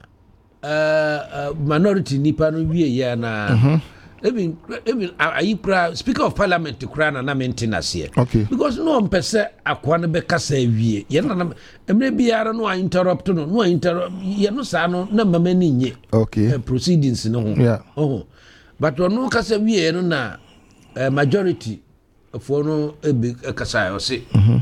uh minority nipa no wie ya na even even ayi kra speaker of parliament kra na na maintenance here okay because no mpese akwa ne be kasa wie ye na emre biara no interrupt no no interrupt ye no sa no na mama ni nye okay uh, proceedings no ho yeah oh but ono kasa wie no na uh, majority for no ebi kasa o se mhm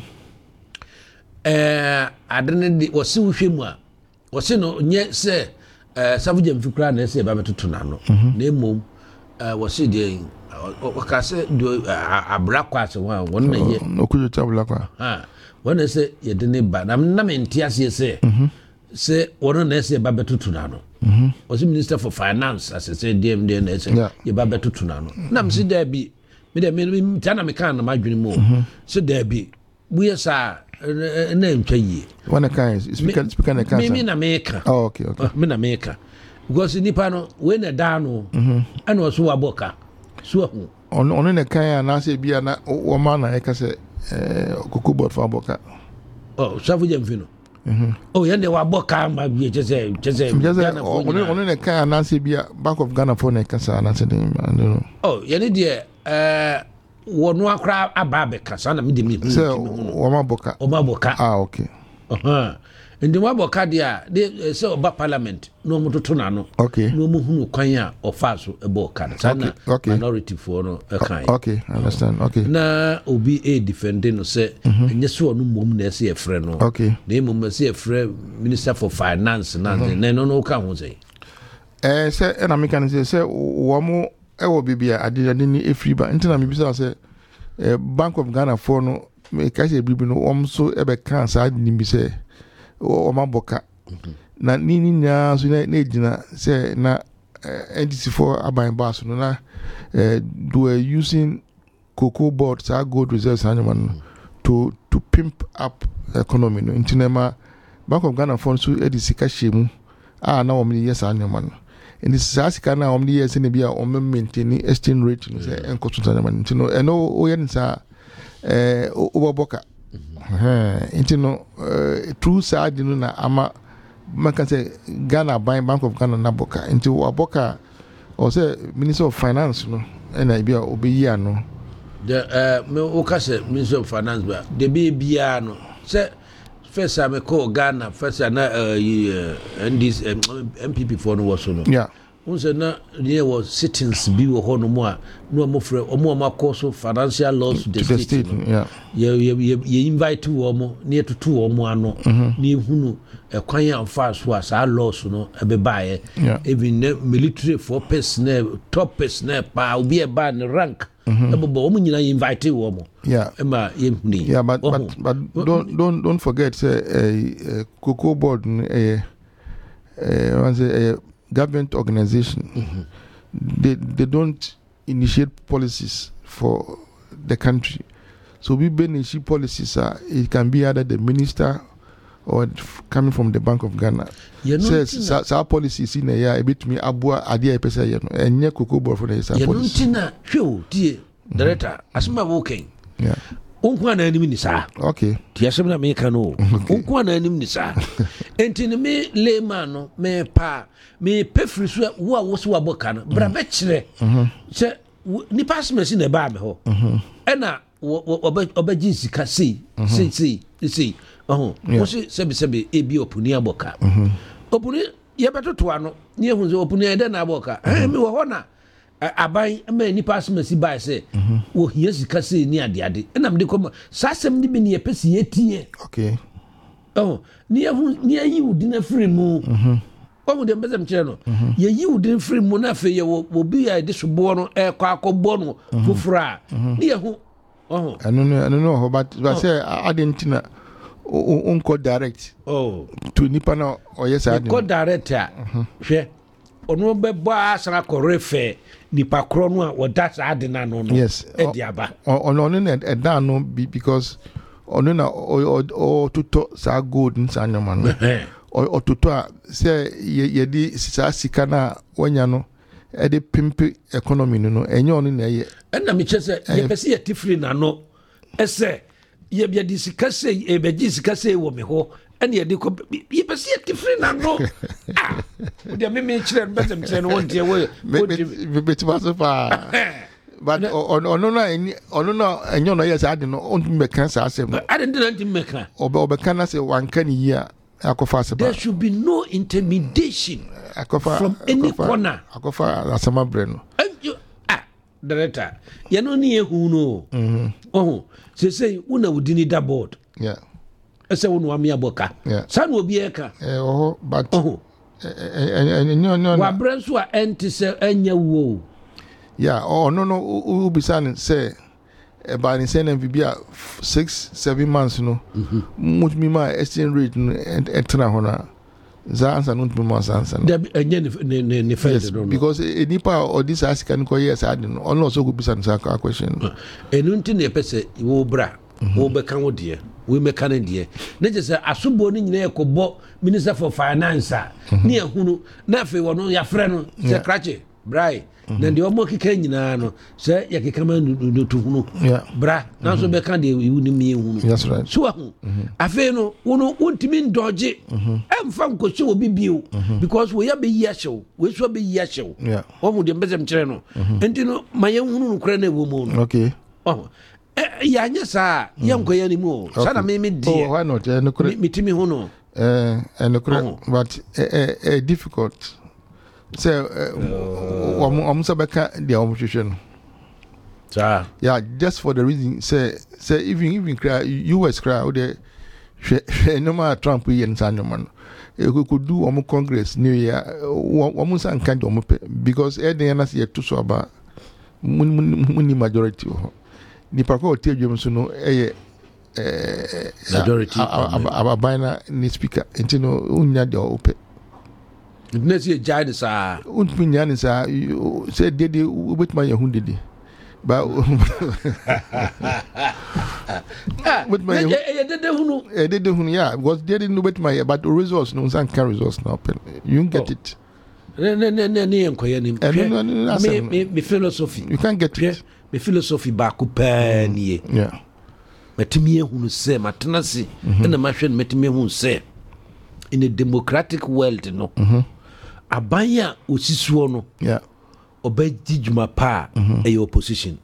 eh adene di o se wohwe mu a o se no nye se eh savujem fikra na se ba betoto na no na emom eh o se de o kasa do abrakwa se wa won na ye okujo tabulakwa ha won se ye de ne ba na na menti ase se mhm se won na se ba betoto na no mhm o se minister for finance as se D M D na se ye ba betoto na no na mse da bi me de me tana me kan na madwene mu se da bi buye sa na ntwa yi one kind speaker speaker na kan me me na meka oh okay okay me na meka because nipa no we na da no mhm ana o so waboka so hu on on na kan na se bia na o ma na e ka se eh Cocoa Board for aboka oh safu je mfino mhm oh yende waboka ma bia chese chese Ghana on on na kan na se bia Bank of Ghana for na ka sa na se dem I don't know oh yende de eh wonu akra ababe kasa na me de me hu so o ma boka o ma boka ah okay aha ndi ma boka dia de se oba parliament no mo toto na no okay no mo hu kwan a ofaso e boka na minority for no e kan okay I understand okay na obi e defending no se enye so no mom na se e frɛ no okay na mom se e frɛ minister for finance na na no no ka ho se eh se na me kan se se wo mo ewo bibia adede ni efri ba ntina me bisa se eh Bank of Ghana for no me ka se bibi no om so ebe kan sa ni bi se o ma boka na ni ni nya so na ejina se na N D C for aban bass no na eh do using Cocoa Board sa gold reserves anyman to to pimp up economy no ntina ma Bank of Ghana for so edisi ka shemu a na wo me yes anyman in the sasika na om the years in bia om maintain exchange rate no say enko tunta na man ntino eno o yen sa eh oboboka eh ntino true side no na ama man can say Ghana Bank of Ghana na boka nti oboka o say Minister of Finance no na bia obeyi ano the eh me o ka say Minister of Finance ba de be bia no say first time call Ghana first na uh, and this um, M P P for no was no yeah unse na there was sittings bi wo ho no mo a no mo frɛ o mo ma course financial laws to the, the state, state no. yeah ye ye ye invite wo mo na etutu wo mo ano na ehunu ekwan ya mfa so as a laws no ebe baaye even military for personnel top personnel pa obi e ba ne rank ebo mo nyina invite wo mo yeah ema ye huni yeah but but, but don't don't don't forget say uh, uh, Cocoa Board eh uh, uh, say uh, government organization mm-hmm. they they don't initiate policies for the country, so we initiate policies uh, it can be either the minister or coming from the Bank of Ghana says so, so our policies in a year a bit me abua adia pesa ye no enye Cocoa Board for the policy yenuntina hwe die director asema working yeah onkwa na anim ni saa okay ti asem na me ka no onkwa na anim ni saa enti ne me lema no me pa me pefri so wo a wo so aboka no bra be kire se ni pass machine na ba me ho ena obaji sika sei sei sei sei oh wo se sebi sebi e bi opuni aboka opuni ye betoto ano ni ehun se opuni e de na aboka eh me wo ho na aban ma ni pass machine ba se wo hia sika sei ni ade ade ena me de kom sasem ni bi ni epesi etie okay oh ni ehun ni ayi udi na free mu omo de mbezem kire no ye yi udi free mu na fe ye wo bi ya de sobo no e kwa akobbo no fufura ni ehun oh anu no anu no but but say adentina unko direct oh to nipa na oyesa adin ko direct a hwe ono be ba asara korefe nipa kro no a woda sa adin na no no yes e diaba ono no e da no because ono na o tuto sa gold nsa nyama no o tuto a say ye di sa sika na wanya no e de pimpe economy no enye ono na ye na me chese ye pese ye tifri na no ese ye bia di sika sei e be di sika sei wo me ho ene ye di ko ye pese ye tifri na no ah o de me me chire no bezem chire no won tie wo be be ti baso pa but ono no ono no enyo no yes ade no on me kan sa asem no ade ndi na ndi me kan obe obe kan na se wan kan yi a akofa se ba there should be no intimidation akofa from any corner akofa asema bre no director ye no ne ehu no mhm oh say say una wudini da board yeah ese wo no am ya boka sa no obi eka eh oh but oh eh no no wa branso a enti se anya wo yeah oh no no u bisan say about in sending bibia six seven months no much me my exchange rate no etna hona za answer no me months answer no enye ne ne ne failed no because a nipa or this ask can ko yes I don't know also go bisan sa question enu nti ne pese wo bra wo be kan wo de we meka ne de na je say asobo ni nyina ekobo minister for finance ne ehunu na fe wo no ya frɛ no se krache brai na de omo keka nyina no se ya keka ma no to hunu bra na so be kan de wu ni mi hunu yes right so ahu afi no wo no wontimi ndoje emfa nkoche obi bio because we ya be yi ahyew we so be yi ahyew wo mu de mbezem kire no enti no maye hunu no kra na ewo mu no okay oh ya nya sa ya nkoya ni mu sa na me me die oh why not no kra mitimi hunu eh and kra but eh eh difficult say um um sabeka dia um hwehwe no ja yeah just for the reason say say even even cry U S cry the no ma Trump yen sanyo man e could do um congress new year um san kan do because e dey na say to so aba muni majority ni pako tie dwem so no e eh majority ababana ni speaker intino unya de ope Nesi jade sa unpinyani sa say dede ubet ma yahu dede ba but my eh dede hunu eh dede hunu yeah because dede no bet my but the results no san can results now you get it ne ne ne ne enkoya ni me me philosophy you can't get it me philosophy ba ku pa nie yeah matimi ehunu se matenase na mahwe matimi ehunu se in a democratic world no mhm abanya osisuo no yeah obeji juma pa e opposition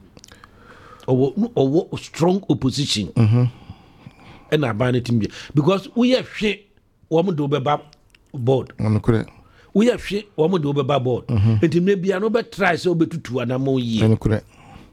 owo owo strong opposition mhm and abanya team because we have hwe wo mo do beba board on kure we have hwe wo mo do beba board etim na bia no be try so betutu anamo yi on kure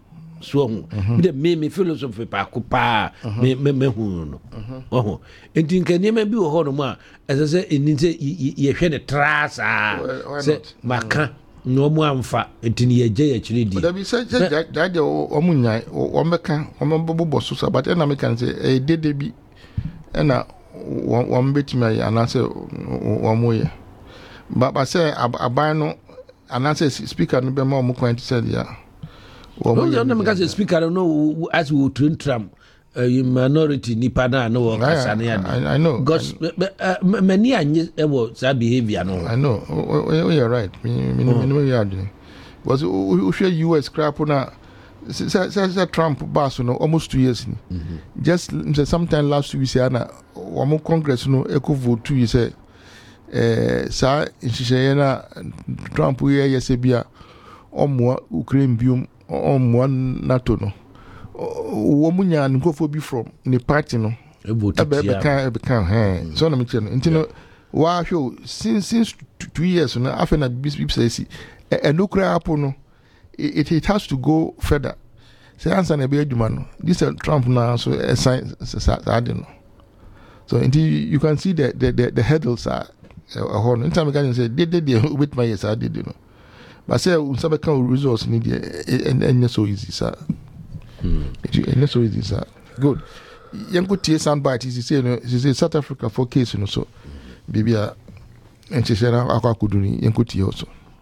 so me me me philosophy pa ko pa me me me hu no oh enti nkani ma bi wo ho no ma ese eni se ye hwe ne trasa se maka no mu amfa enti ne ye je ye chiri di da bi se da de o mu nyan o meka o mbobo so so but na me kan se e dede bi na o mbetimi ana se o mu ye ba ba se aban no ana se speaker no be ma o mu kwan ti se dia well, you know, because speaker no as we train Trump uh, minority nipa na no work as an I, I know because many anye ewo sa behavior no I know oh, oh, you're right me me me you are doing was we share U S crap na say Trump boss no almost two years ni just sometime last week say na one congress no eco vote two years say eh sa inshishe na Trump we yes bia omo Ukraine biom on one NATO no womunya nkofo bi from the party no ebe kan ebe kan eh so na me tell no ntino wa hwo since since two years no after bis bis say e no kra apo no it it has to go further say answer na be adwuma no this Trump na so sign sa no so until you can see the the the, the hurdles are a horn in time can say did did with my yes I did you know but say unsabe kan results ni dey and so easy sir and so easy sir good yango tie soundbite is say no is South Africa for case no so bibia encheshera akwa kuduni yango tie also.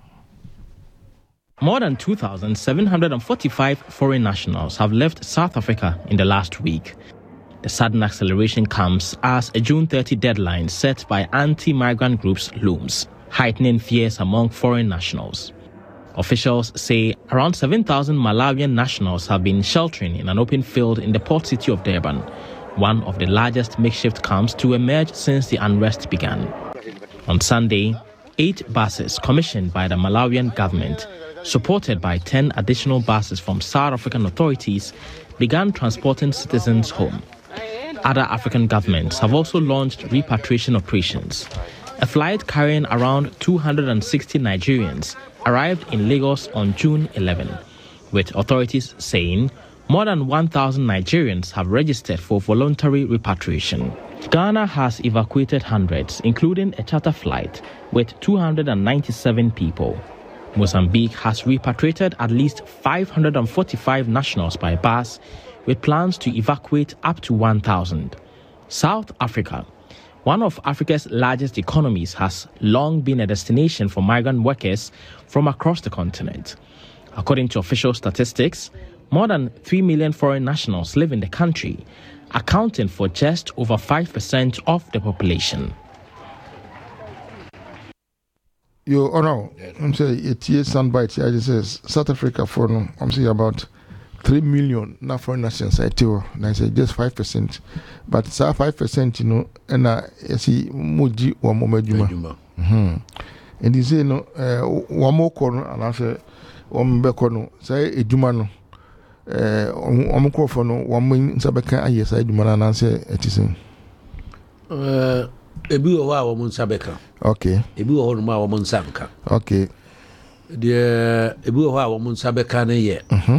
More than two thousand seven hundred forty-five foreign nationals have left South Africa in the last week. The sudden acceleration comes as a June thirtieth deadline set by anti-migrant groups looms, heightening fears among foreign nationals. Officials say around seven thousand Malawian nationals have been sheltering in an open field in the port city of Durban, one of the largest makeshift camps to emerge since the unrest began. On Sunday, eight buses commissioned by the Malawian government, supported by ten additional buses from South African authorities, began transporting citizens home. Other African governments have also launched repatriation operations. A flight carrying around two hundred sixty Nigerians arrived in Lagos on June eleventh, with authorities saying more than one thousand Nigerians have registered for voluntary repatriation. Ghana has evacuated hundreds, including a charter flight with two hundred ninety-seven people. Mozambique has repatriated at least five hundred forty-five nationals by bus, with plans to evacuate up to one thousand. South Africa, one of Africa's largest economies, has long been a destination for migrant workers from across the continent. According to official statistics, more than three million foreign nationals live in the country, accounting for just over five percent of the population. You oh no, I'm saying it's a soundbite. I just says South Africa for no, I'm saying about three million na foreign nationals. I tell you, and I say just five percent, but it's five percent, you know, and I see muji wa momejuma. Hmm. And you say no, wa mo kono, and I say wa mbe kono. Say ejuma no, eh, wa mo kono no, wa mo insabeka aye say ejuma na na say etisen. Uh. Ebi wo wa wo munsabeka. Okay. Ebi wo ho no ma wo munsanka. Okay. De ebi wo wa wo munsabeka na ye. Mhm.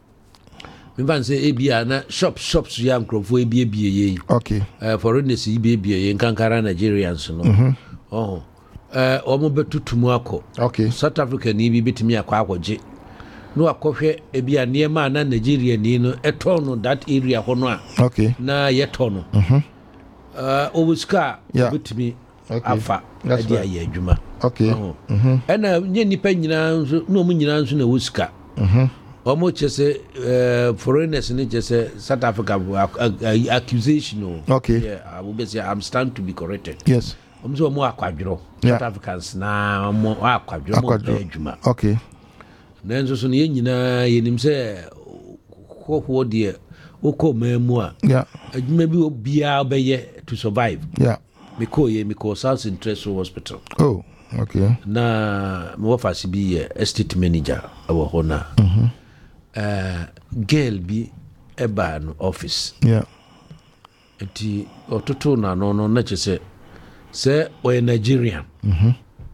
Me ban say ebi na shop shops ya nkrofo ebi ebi ye. Okay. Eh foreigners ebi ebi ye nkankara Nigerians no. Mhm. Oh. Eh o mo betutumu akọ. Okay. South Africa ni bi betimi akọ akọje. No akọhwe ebi a niema na Nigeria ni no eto no that area ho no a. Okay. Na ye to no. Mhm. Uh, Obuska, yeah. With me, okay. Alpha, that's idea, right. yeah, Juma. Okay. Oh. Mm-hmm. And uh, Jenny Penina, no Munians in a Wuska. Mm-hmm. Almost just a foreigners in it, just a South Africa accusation. Okay. Yeah, I will be say I'm stand to be corrected. Yes. I'm so more quadro. Yeah. South Africans now more quadro. Juma. Okay. Then so soon, you know, you say, what dear. Oko memua. Yeah. Maybe will be to survive. Yeah. Because ye because South Interest Hospital. Oh, okay. Na mo fa be estate manager our hona. Mhm. Uh girl be eba no office. Yeah. Enti ototo na no no na chese say o Nigerian. Mhm.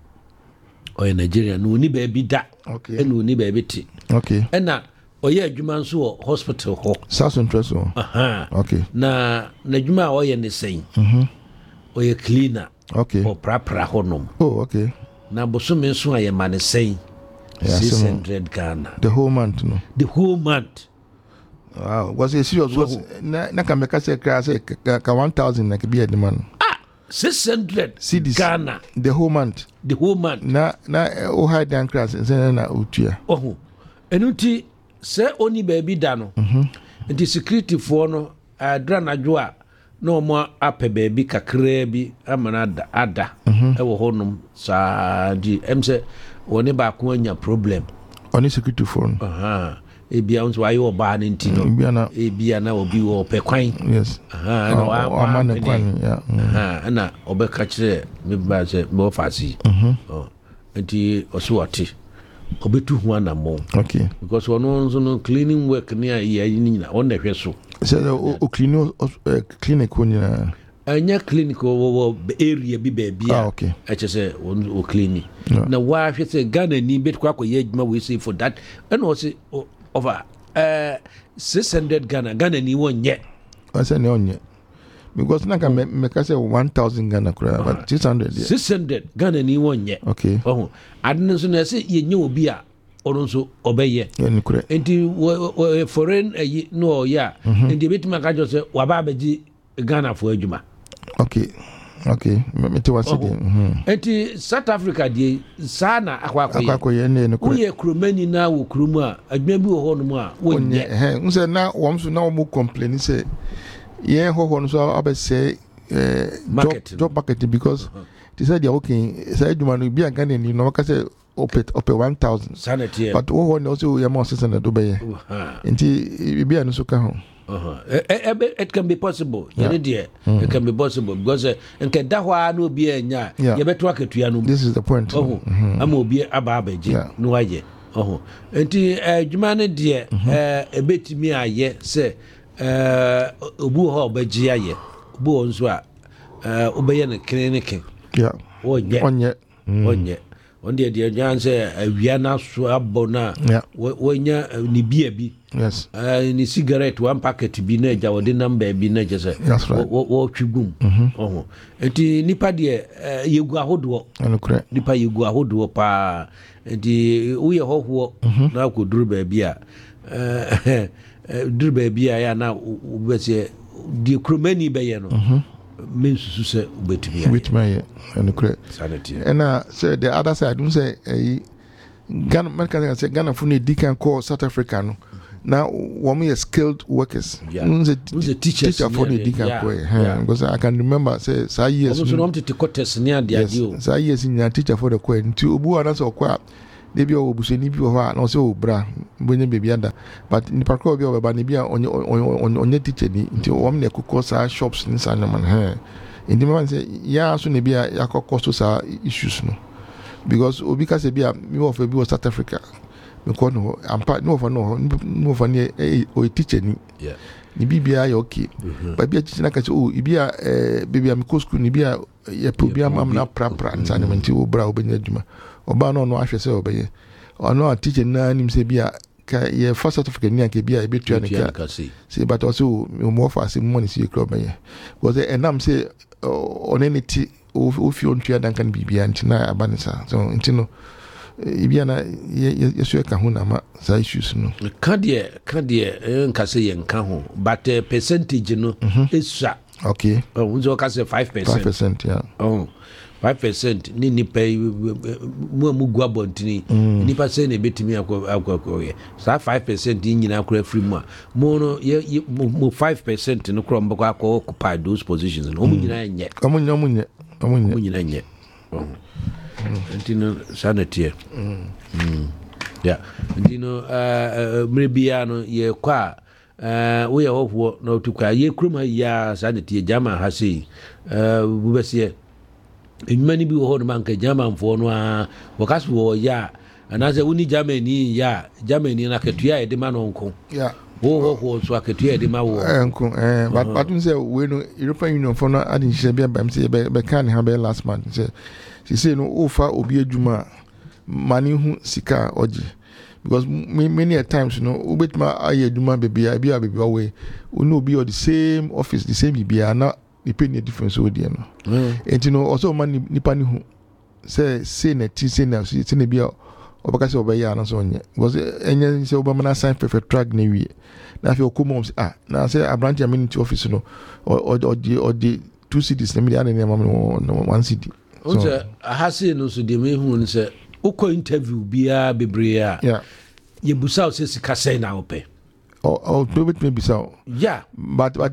O Nigerian no ni ba bi da. Okay. E no ni ba bi ti. Okay. E na oye adwuma nso wo hospital ho. South Interest. Aha. Okay. Na na adwuma oye ne sen. Mhm. Oye cleaner. Okay. O prapra honom. Oh, okay. Na bosome nso aye mane sen. Yeah, six hundred Ghana. The whole month, no. The whole month. Wow. Was it serious? So, was na na can make us say ka one thousand na be the man. Ah, six hundred cedis Ghana. The whole month. The whole month. Na na o high down class say na utua. Oh. Enuti se oni baby da no. Mhm. Nti security for no adra na dwo a no mo ape baby kakra bi amana ada ada e wo honum sa di em se woni ba ko anya problem. Oni security phone. Aha. Ebia unso ayi oba na nti no. Ebia na ebia na obi wo pe kwan. Yes. Aha, na wa wa man kwan, yeah. Aha, na obeka kire me ba se me ofasi. Mhm. Oh. Nti oso oti. Obetu hu anamo. Okay. Because one also no cleaning work near ye ni na on the hweso. So o clean clinic on na. Anya clinic wo area bi ba bia. Ah, okay. I just say o cleaning. Na wa hwese Ghana ni bet kwa kwa ye adwuma we say for that. And also over uh six hundred Ghana Ghana ni won ye. I say no onye. Because na can make say one thousand Ghana kura but six hundred. six hundred Ghana ni won ye. Okay. Oh. Adno so na say ye nye obi a ono so obeye. Yeah, ni kura. Enti foreign no ya. Enti betima ka jo say wa ba beji Ghana for adwuma. Okay. Okay. Me te wase de. Mhm. Enti South Africa die sana akwa akwa. Akwa akwa ye ne ne kura. Wo ye kromani na wo kromu a adwuma bi wo ho no mu a wo nye. Eh, unse na wo so na wo complain say yeah, ho ho so I say uh, market job, job marketing because uh-huh. They said they're working. Say you man be a Ghanaian, you know, because say up it up one thousand. Sanity. But ho ho also you more six hundred do be. Nti be anu so ka ho. Uh-huh. It, it can be possible. Yeah. Yeah. Mm-hmm. It can be possible because and can that one no be enya. You better work to you. This is the point. Oh, I'm will be ababeji. No aye. Oh, enti adwumane de eh ebetimi aye say eh obu ho obaji aye. Obu onso a eh obeye ne clinic. Yeah. Onye. Onye. Onye. on the the answer awia na so abo na wonya ni bia bi yes uh, ni cigarette one packet bi na ja wode number bi na je se wo twigum oho enti nipa de yegu ahodo anokre nipa yegu ahodo pa enti wo ye hoho na ko duru ba bi a eh duru ba bi a ya na wo se di kromani be ye no men susu se ubetimi with my anokre sanity and uh so the other side don't say eh Ghana American say Ghana fu ne dikan call South Africa no now one is skilled workers who's a teacher teacher for the dikan call because I can remember say say years so no to contest near the adio say years in teacher for the call nti obu ana so kwa they be obuseni bi ho a no say obra bonye baby ada but ni parko bi obaba ni bia onye onye teacher ni nti wom na kokko sa shops ni sa na man he ndi man say ya so ne bia yakokko so sa issues no because obi ka say bia me of bi South Africa me ko no ampa no for no no for ni o teacher ni yeah ni bibia ya okay but bia teacher na ka say oh bia eh bibia me ko school ni bia ya bibia mam na pra pra nsa ne menti obra obenya djuma oba no no ahwe se obeye ono a teacher na nim se bia ka ye first South Africa ni anke bia e betua ne ka se but also mo for ase money se club beye because enam se onenity of you on tua dan kan bibia ntina abanisa so ntino ibia na yesu ka ho na ma sa issues no ka de ka de nka se ye nka ho but percentage no esa okay oh unzo ka se five percent five percent yeah oh five percent ni nipa mu mu gwa bontini nipa se na betimi akwa ye sa five percent nyina akwa free mu mo no mu five percent no kro mbako akwa occupy those positions no mu nyina nye amu nyina mu nye amu nye mu nyina nye ntino sanity mm yeah ntino uh mrebia ye kwa uh we hoho no tukwa ye krum ya sanity jama ha sei uh bubese enwuma ni bi wo ho no manka German fo no a wakaso wo ya anaze woni Germany ya Germany na ketua e de ma no nko ya wo ho ho so aketua e de ma wo eh nko eh but but me say we no European Union fo no adin hye bia bam say be kan ha be last month say she say no ofa obi adwuma mani hu sika oji because many times you know ubetma aye adwuma bebia bia bebia we we no be the same office the same bibia na the penny difference o dia no and you know also man nipa ni hu say say na ti say na say na bia obaka say obaya na so nye because enye say obama na sign perfect track na wi na fi okomo ah na say abranch amenity office no or or the or the two cities na me na na one city so ahase no so de me hu no say ukọ interview bia bebre a yeah ye busa o se sika say na ope oh oh do bit me bisa yeah but but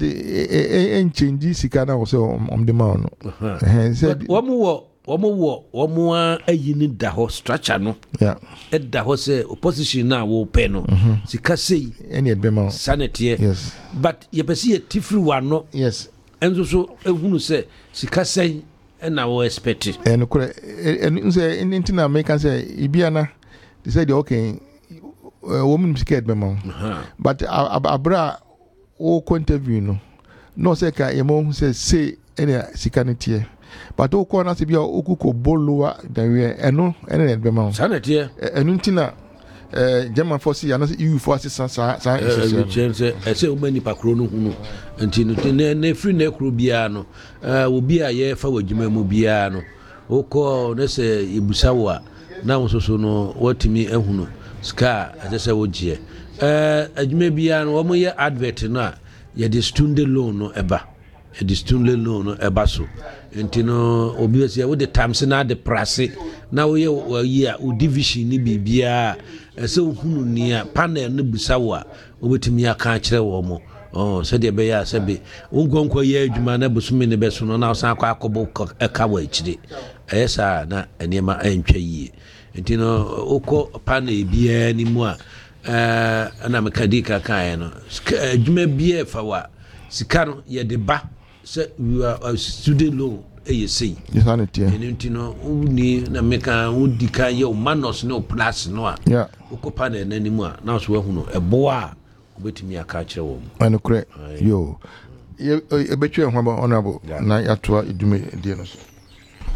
e change sika na o say om de ma no eh say wo mo wo wo mo wo wo mo ayi ni da ho structure no yeah e da ho say opposition na wo pe no sika say any e be ma sanity yes but ye pesi ye tifri wa no yes enzo so ehunu say sika say na wo expect en ko en say intina make can say ibiana they said okay woman scared be ma but abra o ko interview no no say ka emo say say any sikanity but o ko na se bia o kuko bolowa dan we eno ene be ma sanity enu ntina eh German force ya na se EU force sa sa sa say e say o mani pakro no hunu ntino ne ne free na kro bia no eh obi a ye fa wagima mu bia no o ko na se ibusa wo a na wo so no watimi ehunu ska ajese wogie eh adwuma bia no wo mo ye advert no a ye de student loan no eba e de student loan no eba so ntino obi se wo de times na de price na wo ye wo ye a division ni bibia ese ohunu ni a panel no busa wo a obetimi aka kire wo mo oh so de be ya se be ungonko ye adwuma na busumi ne be so no na wo san akwa akobo eka wa akire esa na enema antwa yie ntino uko panel bia ni mu a eh ana mekadika kan no adwuma bia fa wa sika no ye de ba se we are student loan e ye sei insanity ntino uni na meka udi kan ye o manos no plus no a yeah uko panel na ni mu a na so ehunu ebo a obetimi aka kire wo ano kre yo e betwe ho honorable na yatoa edume die no so